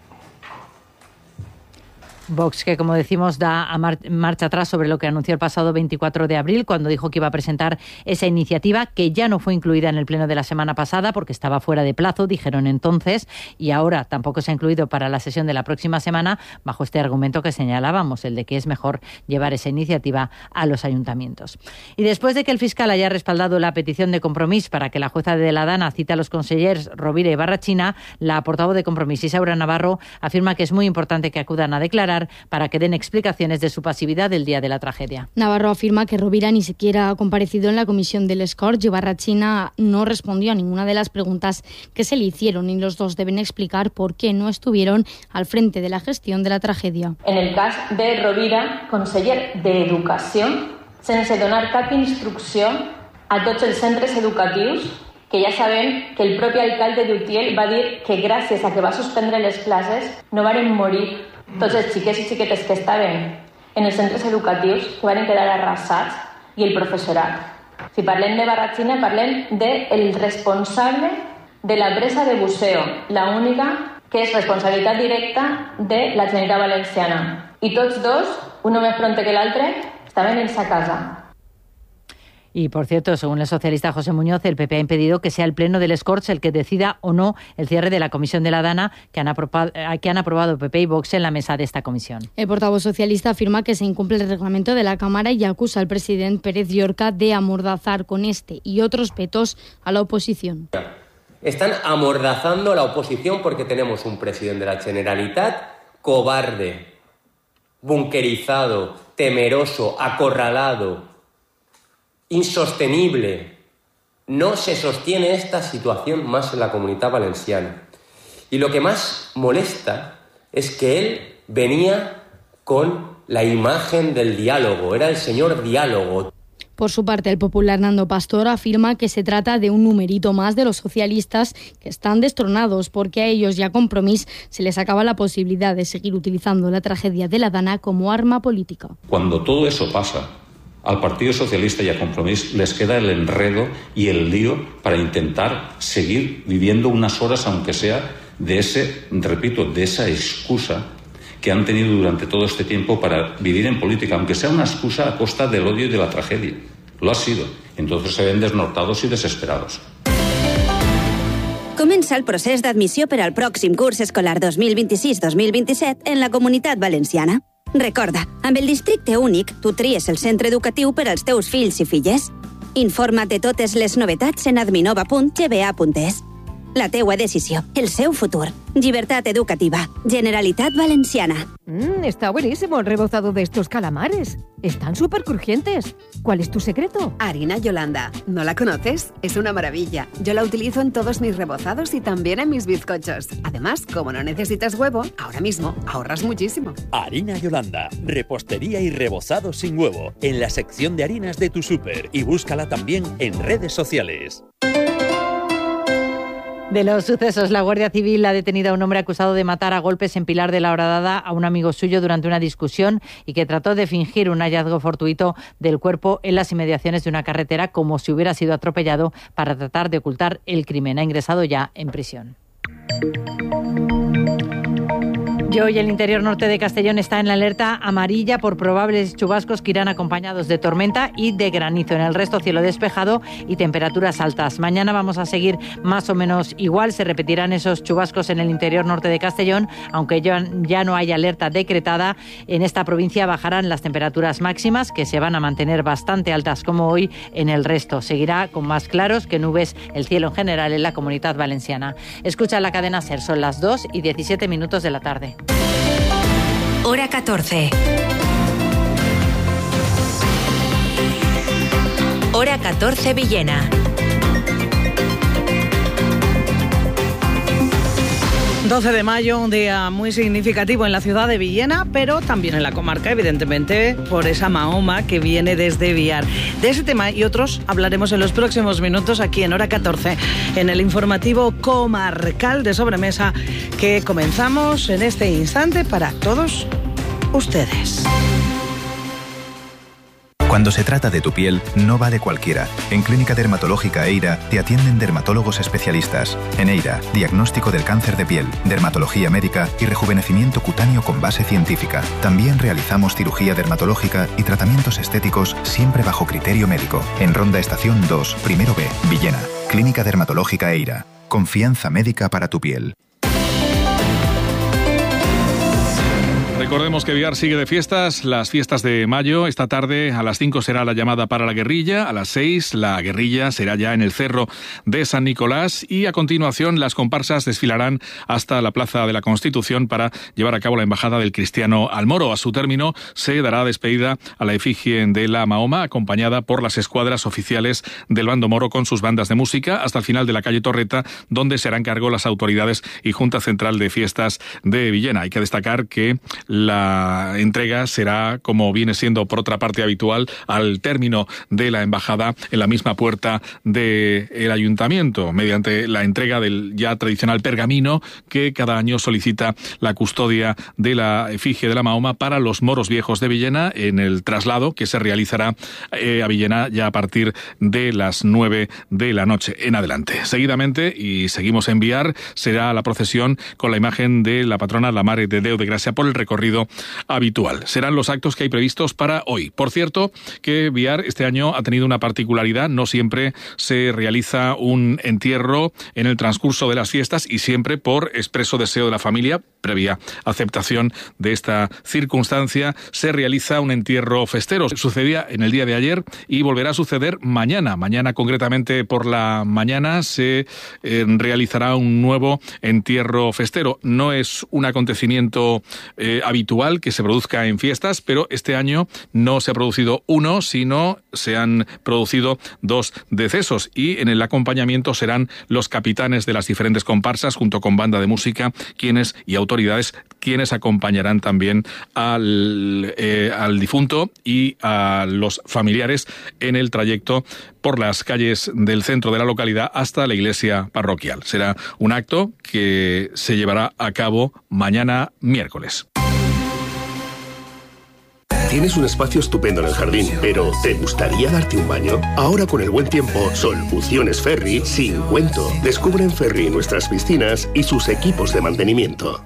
Vox, que como decimos da a mar- marcha atrás sobre lo que anunció el pasado veinticuatro de abril, cuando dijo que iba a presentar esa iniciativa, que ya no fue incluida en el pleno de la semana pasada porque estaba fuera de plazo, dijeron entonces, y ahora tampoco se ha incluido para la sesión de la próxima semana, bajo este argumento que señalábamos, el de que es mejor llevar esa iniciativa a los ayuntamientos. Y después de que el fiscal haya respaldado la petición de Compromís para que la jueza de la Dana cite a los consellers Rovira y Barrachina, la portavoz de Compromís, Isaura Navarro, afirma que es muy importante que acudan a declarar para que den explicaciones de su pasividad el día de la tragedia. Navarro afirma que Rovira ni siquiera ha comparecido en la comisión del Corts y Barrachina no respondió a ninguna de las preguntas que se le hicieron y los dos deben explicar por qué no estuvieron al frente de la gestión de la tragedia. En el cas de Rovira, conseller d'Educació, sense donar cap instrucció a tots els centres educatius, que ja sabem que el propi alcalde d'Utiel va dir que gràcies a que va suspendre les classes no varen morir tots els xiquets i xiquetes que estaven en els centres educatius, que van quedar arrasats, i el professorat. Si parlem de Barrachina, parlem del responsable de la presa de buceo, la única que és responsabilitat directa de la Generalitat Valenciana. I tots dos, uno més pronte que l'altre, estaven en sa casa. Y, por cierto, según el socialista José Muñoz, el P P ha impedido que sea el Pleno del Corts el que decida o no el cierre de la comisión de la Dana que han aprobado, que han aprobado P P y Vox en la mesa de esta comisión. El portavoz socialista afirma que se incumple el reglamento de la Cámara y acusa al presidente Pérez Llorca de amordazar con este y otros vetos a la oposición. Están amordazando a la oposición porque tenemos un presidente de la Generalitat cobarde, bunkerizado, temeroso, acorralado, insostenible. No se sostiene esta situación más en la Comunitat Valenciana. Y lo que más molesta es que él venía con la imagen del diálogo, era el señor diálogo. Por su parte, el popular Nando Pastor afirma que se trata de un numerito más de los socialistas que están destronados porque a ellos y a Compromís se les acaba la posibilidad de seguir utilizando la tragedia de la Dana como arma política. Cuando todo eso pasa, al Partido Socialista y a Compromís les queda el enredo y el lío para intentar seguir viviendo unas horas, aunque sea, de ese, repito, de esa excusa que han tenido durante todo este tiempo para vivir en política, aunque sea una excusa a costa del odio y de la tragedia. Lo ha sido. Entonces se ven desnortados i desesperats. Comença el procés d'admissió per al pròxim curs escolar dos mil vint-i-sis dos mil vint-i-set en la Comunitat Valenciana. Recorda, amb el districte únic, tu tries el centre educatiu per als teus fills i filles. Informa't de totes les novetats en adminova punt g b a punt es. La teua decisió, el seu futur. Llibertat educativa. Generalitat Valenciana. Mm, está buenísimo el rebozado de estos calamares. Están súper crujientes. ¿Cuál es tu secreto? Harina Yolanda. ¿No la conoces? Es una maravilla. Yo la utilizo en todos mis rebozados y también en mis bizcochos. Además, como no necesitas huevo, ahora mismo ahorras muchísimo. Harina Yolanda. Repostería y rebozado sin huevo. En la sección de harinas de tu súper. Y búscala también en redes sociales. De los sucesos, la Guardia Civil ha detenido a un hombre acusado de matar a golpes en Pilar de la Horadada a un amigo suyo durante una discusión y que trató de fingir un hallazgo fortuito del cuerpo en las inmediaciones de una carretera como si hubiera sido atropellado para tratar de ocultar el crimen. Ha ingresado ya en prisión. Y hoy el interior norte de Castellón está en la alerta amarilla por probables chubascos que irán acompañados de tormenta y de granizo. En el resto, cielo despejado y temperaturas altas. Mañana vamos a seguir más o menos igual. Se repetirán esos chubascos en el interior norte de Castellón, aunque ya, ya no hay alerta decretada. En esta provincia bajarán las temperaturas máximas, que se van a mantener bastante altas como hoy en el resto. Seguirá con más claros que nubes el cielo en general en la Comunitat Valenciana. Escucha la cadena SER, son las dos y diecisiete minutos de la tarde. Hora catorce. Hora catorce Villena. doce de mayo, un día muy significativo en la ciudad de Villena, pero también en la comarca, evidentemente, por esa Mahoma que viene desde Biar. De ese tema y otros hablaremos en los próximos minutos aquí en Hora catorce, en el informativo comarcal de sobremesa que comenzamos en este instante para todos ustedes. Cuando se trata de tu piel, no vale cualquiera. En Clínica Dermatológica Eira te atienden dermatólogos especialistas. En Eira, diagnóstico del cáncer de piel, dermatología médica y rejuvenecimiento cutáneo con base científica. También realizamos cirugía dermatológica y tratamientos estéticos siempre bajo criterio médico. En Ronda Estación dos, primero B, Villena. Clínica Dermatológica Eira. Confianza médica para tu piel. Recordemos que Biar sigue de fiestas, las fiestas de mayo. Esta tarde a las cinco será la llamada para la guerrilla, a las seis la guerrilla será ya en el Cerro de San Nicolás y a continuación las comparsas desfilarán hasta la Plaza de la Constitución para llevar a cabo la embajada del Cristiano al Moro. A su término se dará despedida a la efigie de la Mahoma, acompañada por las escuadras oficiales del bando moro con sus bandas de música, hasta el final de la calle Torreta, donde se harán cargo las autoridades y Junta Central de Fiestas de Villena. Hay que destacar que la entrega será, como viene siendo por otra parte habitual, al término de la embajada en la misma puerta del ayuntamiento, mediante la entrega del ya tradicional pergamino que cada año solicita la custodia de la efigie de la Mahoma para los moros viejos de Villena en el traslado que se realizará eh, a Villena ya a partir de las nueve de la noche en adelante. Seguidamente, y seguimos en Biar, será la procesión con la imagen de la patrona la Mare de Déu de Gracia por el recorrido recorrido habitual. Serán los actos que hay previstos para hoy. Por cierto, que Biar este año ha tenido una particularidad. No siempre se realiza un entierro en el transcurso de las fiestas y siempre por expreso deseo de la familia, previa aceptación de esta circunstancia, se realiza un entierro festero. Sucedía en el día de ayer y volverá a suceder mañana. Mañana, concretamente por la mañana, se eh, realizará un nuevo entierro festero. No es un acontecimiento eh, habitual que se produzca en fiestas, pero este año no se ha producido uno, sino se han producido dos decesos, y en el acompañamiento serán los capitanes de las diferentes comparsas junto con banda de música, quienes y autoridades quienes acompañarán también al, eh, al difunto y a los familiares en el trayecto por las calles del centro de la localidad hasta la iglesia parroquial. Será un acto que se llevará a cabo mañana miércoles. Tienes un espacio estupendo en el jardín, pero ¿te gustaría darte un baño? Ahora con el buen tiempo, Soluciones Ferri sin cuento. Descubre en Ferri nuestras piscinas y sus equipos de mantenimiento.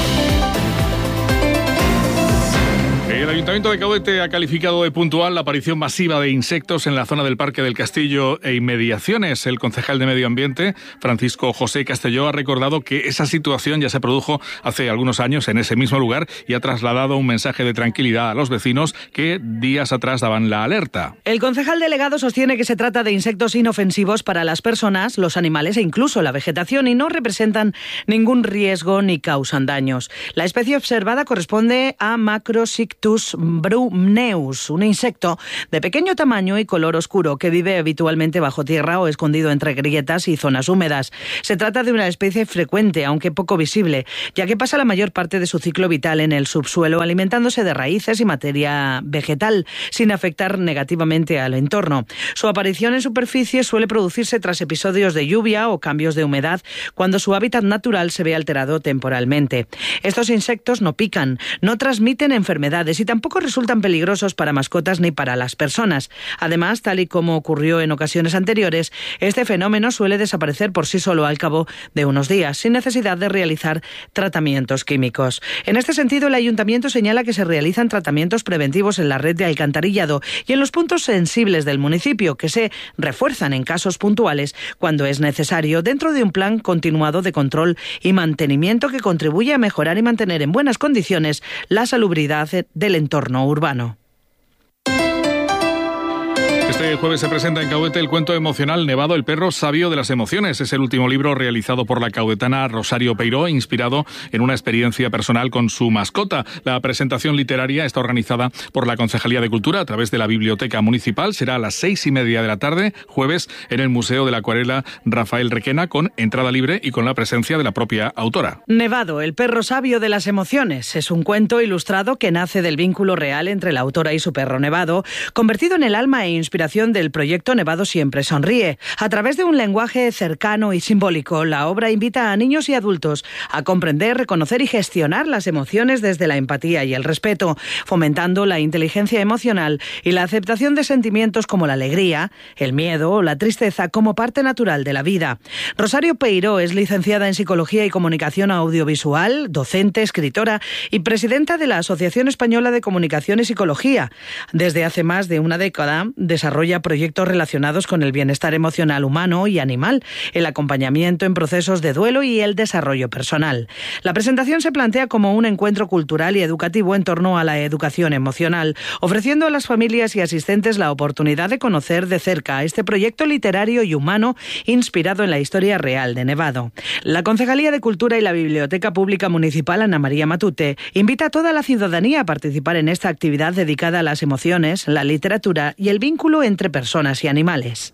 El Ayuntamiento de Caudete ha calificado de puntual la aparición masiva de insectos en la zona del Parque del Castillo e inmediaciones. El concejal de Medio Ambiente, Francisco José Castelló, ha recordado que esa situación ya se produjo hace algunos años en ese mismo lugar y ha trasladado un mensaje de tranquilidad a los vecinos que días atrás daban la alerta. El concejal delegado sostiene que se trata de insectos inofensivos para las personas, los animales e incluso la vegetación y no representan ningún riesgo ni causan daños. La especie observada corresponde a Macrosictus brumneus, un insecto de pequeño tamaño y color oscuro que vive habitualmente bajo tierra o escondido entre grietas y zonas húmedas. Se trata de una especie frecuente, aunque poco visible, ya que pasa la mayor parte de su ciclo vital en el subsuelo, alimentándose de raíces y materia vegetal, sin afectar negativamente al entorno. Su aparición en superficie suele producirse tras episodios de lluvia o cambios de humedad, cuando su hábitat natural se ve alterado temporalmente. Estos insectos no pican, no transmiten enfermedades y tampoco resultan peligrosos para mascotas ni para las personas. Además, tal y como ocurrió en ocasiones anteriores, este fenómeno suele desaparecer por sí solo al cabo de unos días, sin necesidad de realizar tratamientos químicos. En este sentido, el Ayuntamiento señala que se realizan tratamientos preventivos en la red de alcantarillado y en los puntos sensibles del municipio, que se refuerzan en casos puntuales cuando es necesario, dentro de un plan continuado de control y mantenimiento que contribuye a mejorar y mantener en buenas condiciones la salubridad del entorno urbano. Este jueves se presenta en Caudete el cuento emocional Nevado, el perro sabio de las emociones. Es el último libro realizado por la caudetana Rosario Peiró, inspirado en una experiencia personal con su mascota. La presentación literaria está organizada por la Concejalía de Cultura a través de la Biblioteca Municipal. Será a las seis y media de la tarde, jueves, en el Museo de la Acuarela Rafael Requena, con entrada libre y con la presencia de la propia autora. Nevado, el perro sabio de las emociones, es un cuento ilustrado que nace del vínculo real entre la autora y su perro Nevado, convertido en el alma e inspiración del proyecto Nevado Siempre Sonríe. A través de un lenguaje cercano y simbólico, la obra invita a niños y adultos a comprender, reconocer y gestionar las emociones desde la empatía y el respeto, fomentando la inteligencia emocional y la aceptación de sentimientos como la alegría, el miedo o la tristeza como parte natural de la vida. Rosario Peiró es licenciada en Psicología y Comunicación Audiovisual, docente, escritora y presidenta de la Asociación Española de Comunicación y Psicología. Desde hace más de una década desarrolla proyectos relacionados con el bienestar emocional humano y animal, el acompañamiento en procesos de duelo y el desarrollo personal. La presentación se plantea como un encuentro cultural y educativo en torno a la educación emocional, ofreciendo a las familias y asistentes la oportunidad de conocer de cerca este proyecto literario y humano inspirado en la historia real de Nevado. La Concejalía de Cultura y la Biblioteca Pública Municipal Ana María Matute invita a toda la ciudadanía a participar en esta actividad dedicada a las emociones, la literatura y el vínculo entre personas y animales.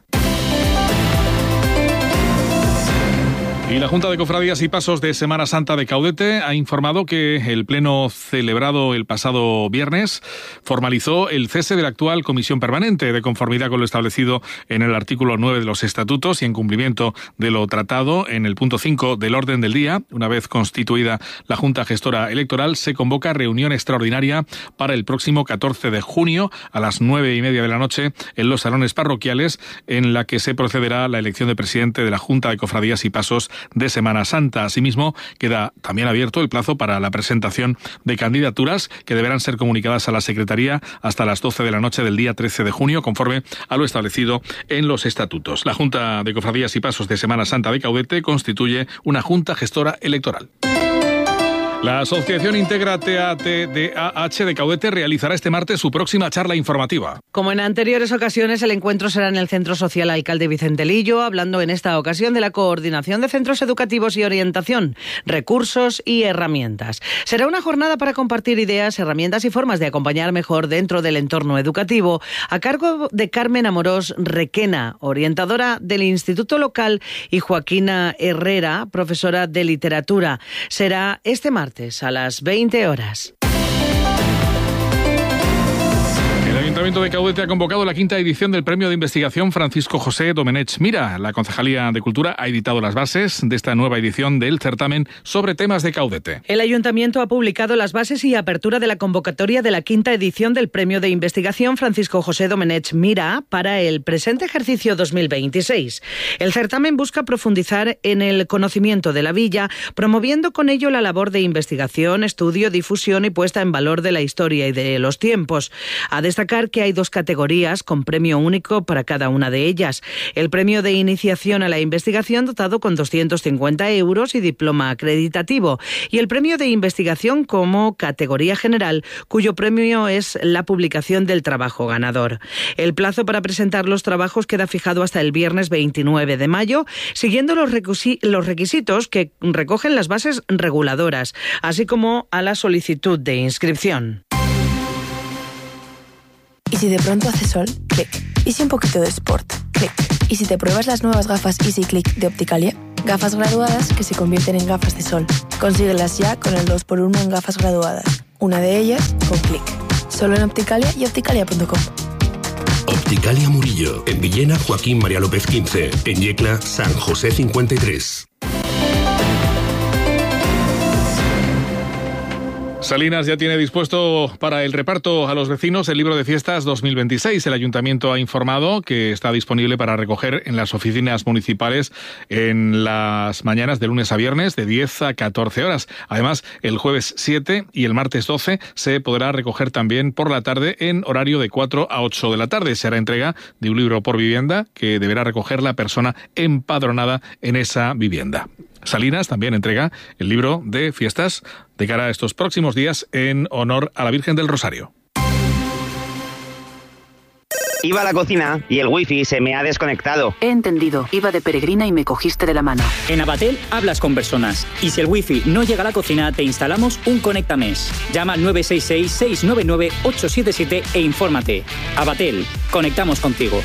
Y la Junta de Cofradías y Pasos de Semana Santa de Caudete ha informado que el pleno celebrado el pasado viernes formalizó el cese de la actual comisión permanente, de conformidad con lo establecido en el artículo nueve de los estatutos y en cumplimiento de lo tratado en el punto cinco del orden del día. Una vez constituida la Junta Gestora Electoral, se convoca reunión extraordinaria para el próximo catorce de junio a las nueve y media de la noche en los salones parroquiales, en la que se procederá a la elección de presidente de la Junta de Cofradías y Pasos de Semana Santa. Asimismo, queda también abierto el plazo para la presentación de candidaturas que deberán ser comunicadas a la Secretaría hasta las doce de la noche del día trece de junio, conforme a lo establecido en los estatutos. La Junta de Cofradías y Pasos de Semana Santa de Caudete constituye una junta gestora electoral. La Asociación Integra T A T D A H de Caudete realizará este martes su próxima charla informativa. Como en anteriores ocasiones, el encuentro será en el Centro Social Alcalde Vicente Lillo, hablando en esta ocasión de la coordinación de centros educativos y orientación, recursos y herramientas. Será una jornada para compartir ideas, herramientas y formas de acompañar mejor dentro del entorno educativo, a cargo de Carmen Amorós Requena, orientadora del Instituto Local, y Joaquina Herrera, profesora de literatura. Será este martes a las veinte horas. El Ayuntamiento de Caudete ha convocado la quinta edición del Premio de Investigación Francisco José Domenech Mira. La Concejalía de Cultura ha editado las bases de esta nueva edición del certamen sobre temas de Caudete. El Ayuntamiento ha publicado las bases y apertura de la convocatoria de la quinta edición del Premio de Investigación Francisco José Domenech Mira para el presente ejercicio dos mil veintiséis. El certamen busca profundizar en el conocimiento de la villa, promoviendo con ello la labor de investigación, estudio, difusión y puesta en valor de la historia y de los tiempos. A destacar que hay dos categorías con premio único para cada una de ellas. El premio de iniciación a la investigación, dotado con doscientos cincuenta euros y diploma acreditativo, y el premio de investigación como categoría general, cuyo premio es la publicación del trabajo ganador. El plazo para presentar los trabajos queda fijado hasta el viernes veintinueve de mayo, siguiendo los requisitos que recogen las bases reguladoras, así como a la solicitud de inscripción. ¿Y si de pronto hace sol? Clic. ¿Y si un poquito de sport? Clic. ¿Y si te pruebas las nuevas gafas Easy Click de Opticalia? Gafas graduadas que se convierten en gafas de sol. Consíguelas ya con el dos por uno en gafas graduadas. Una de ellas con Clic. Solo en Opticalia y opticalia punto com. Opticalia Murillo. En Villena, Joaquín María López quince. En Yecla, San José cincuenta y tres. Salinas ya tiene dispuesto para el reparto a los vecinos el libro de fiestas dos mil veintiséis. El Ayuntamiento ha informado que está disponible para recoger en las oficinas municipales en las mañanas de lunes a viernes de diez a catorce horas. Además, el jueves siete y el martes doce se podrá recoger también por la tarde en horario de cuatro a ocho de la tarde. Se hará entrega de un libro por vivienda que deberá recoger la persona empadronada en esa vivienda. Salinas también entrega el libro de fiestas de cara a estos próximos días en honor a la Virgen del Rosario. Iba a la cocina y el wifi se me ha desconectado. He entendido. Iba de peregrina y me cogiste de la mano. En Abatel hablas con personas. Y si el wifi no llega a la cocina, te instalamos un Conectames. Llama al nueve seis seis, seis nueve nueve, ocho siete siete e infórmate. Abatel, conectamos contigo.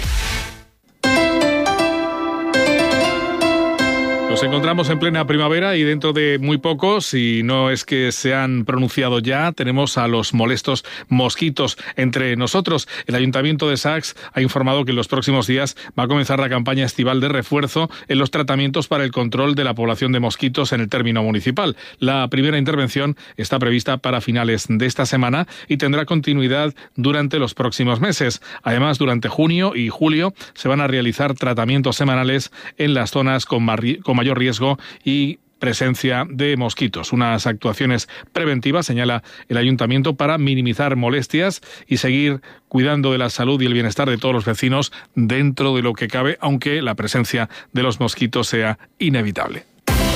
Nos encontramos en plena primavera y dentro de muy poco, si no es que se han pronunciado ya, tenemos a los molestos mosquitos entre nosotros. El Ayuntamiento de Sax ha informado que en los próximos días va a comenzar la campaña estival de refuerzo en los tratamientos para el control de la población de mosquitos en el término municipal. La primera intervención está prevista para finales de esta semana y tendrá continuidad durante los próximos meses. Además, durante junio y julio se van a realizar tratamientos semanales en las zonas con, con mayor riesgo y presencia de mosquitos. Unas actuaciones preventivas, señala el Ayuntamiento, para minimizar molestias y seguir cuidando de la salud y el bienestar de todos los vecinos dentro de lo que cabe, aunque la presencia de los mosquitos sea inevitable.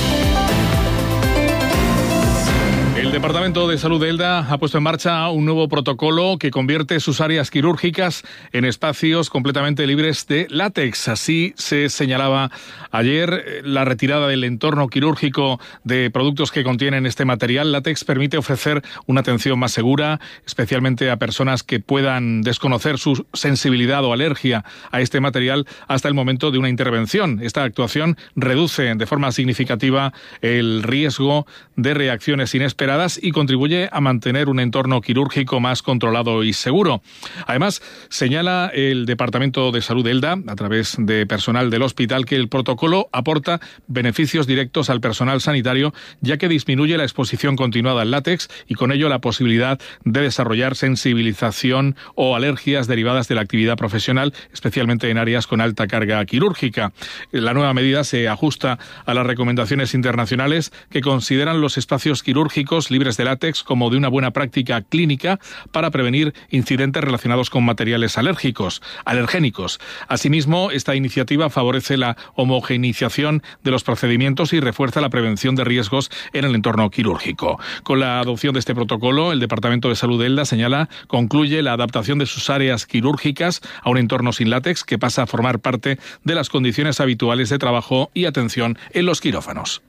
El Departamento de Salud de Elda ha puesto en marcha un nuevo protocolo que convierte sus áreas quirúrgicas en espacios completamente libres de látex. Así se señalaba ayer. La retirada del entorno quirúrgico de productos que contienen este material látex permite ofrecer una atención más segura, especialmente a personas que puedan desconocer su sensibilidad o alergia a este material hasta el momento de una intervención. Esta actuación reduce de forma significativa el riesgo de reacciones inesperadas esperadas y contribuye a mantener un entorno quirúrgico más controlado y seguro. Además, señala el Departamento de Salud de Elda, a través de personal del hospital, que el protocolo aporta beneficios directos al personal sanitario, ya que disminuye la exposición continuada al látex y con ello la posibilidad de desarrollar sensibilización o alergias derivadas de la actividad profesional, especialmente en áreas con alta carga quirúrgica. La nueva medida se ajusta a las recomendaciones internacionales que consideran los espacios quirúrgicos libres de látex como de una buena práctica clínica para prevenir incidentes relacionados con materiales alérgicos, alergénicos. Asimismo, esta iniciativa favorece la homogeneización de los procedimientos y refuerza la prevención de riesgos en el entorno quirúrgico. Con la adopción de este protocolo, el Departamento de Salud de Elda señala, concluye la adaptación de sus áreas quirúrgicas a un entorno sin látex que pasa a formar parte de las condiciones habituales de trabajo y atención en los quirófanos.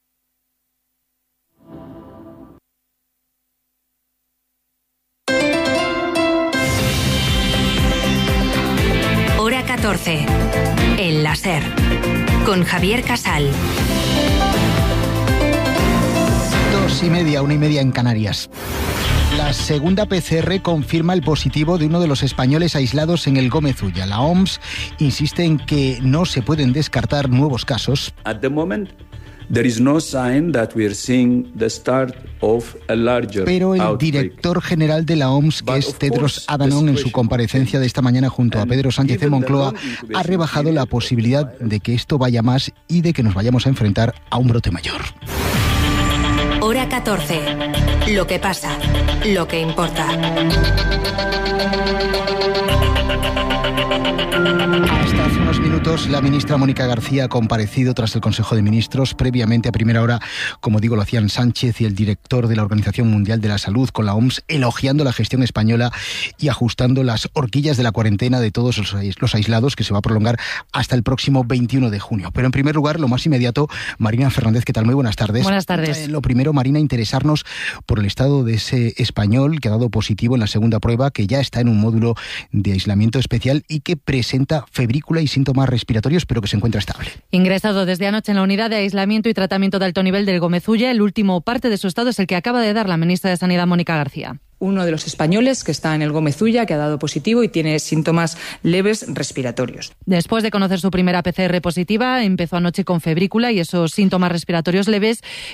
Hora catorce. El láser. Con Javier Casal. Dos y media, una y media en Canarias. La segunda P C R confirma el positivo de uno de los españoles aislados en el Gómez Ulla. La O M S insiste en que no se pueden descartar nuevos casos. At the moment, there is no sign that we are seeing the start of a larger Pero el outbreak. director general de la O M S, que es Tedros Adhanom, en su comparecencia de esta mañana junto a Pedro Sánchez en Moncloa, ha rebajado la posibilidad de que esto vaya más y de que nos vayamos a enfrentar a un brote mayor. Hora catorce. Lo que pasa, lo que importa. Hasta hace unos minutos, la ministra Mónica García ha comparecido tras el Consejo de Ministros. Previamente, a primera hora, como digo, lo hacían Sánchez y el director de la Organización Mundial de la Salud con la O M S, elogiando la gestión española y ajustando las horquillas de la cuarentena de todos los aislados, que se va a prolongar hasta el próximo veintiuno de junio. Pero en primer lugar, lo más inmediato, Marina Fernández, ¿qué tal? Muy buenas tardes. Buenas tardes. Eh, lo primero, Marina, interesarnos por el estado de ese español que ha dado positivo en la segunda prueba, que ya está en un módulo de aislamiento especial y que presenta febrícula y síntomas respiratorios, pero que se encuentra estable. Ingresado desde anoche en la unidad de aislamiento y tratamiento de alto nivel del Gómez Ulla, el último parte de su estado es el que acaba de dar la ministra de Sanidad, Mónica García. Uno de los españoles que está en el Gómez Ulla, que ha dado positivo y tiene síntomas leves respiratorios. Después de conocer su primera P C R positiva, empezó anoche con febrícula y esos síntomas respiratorios leves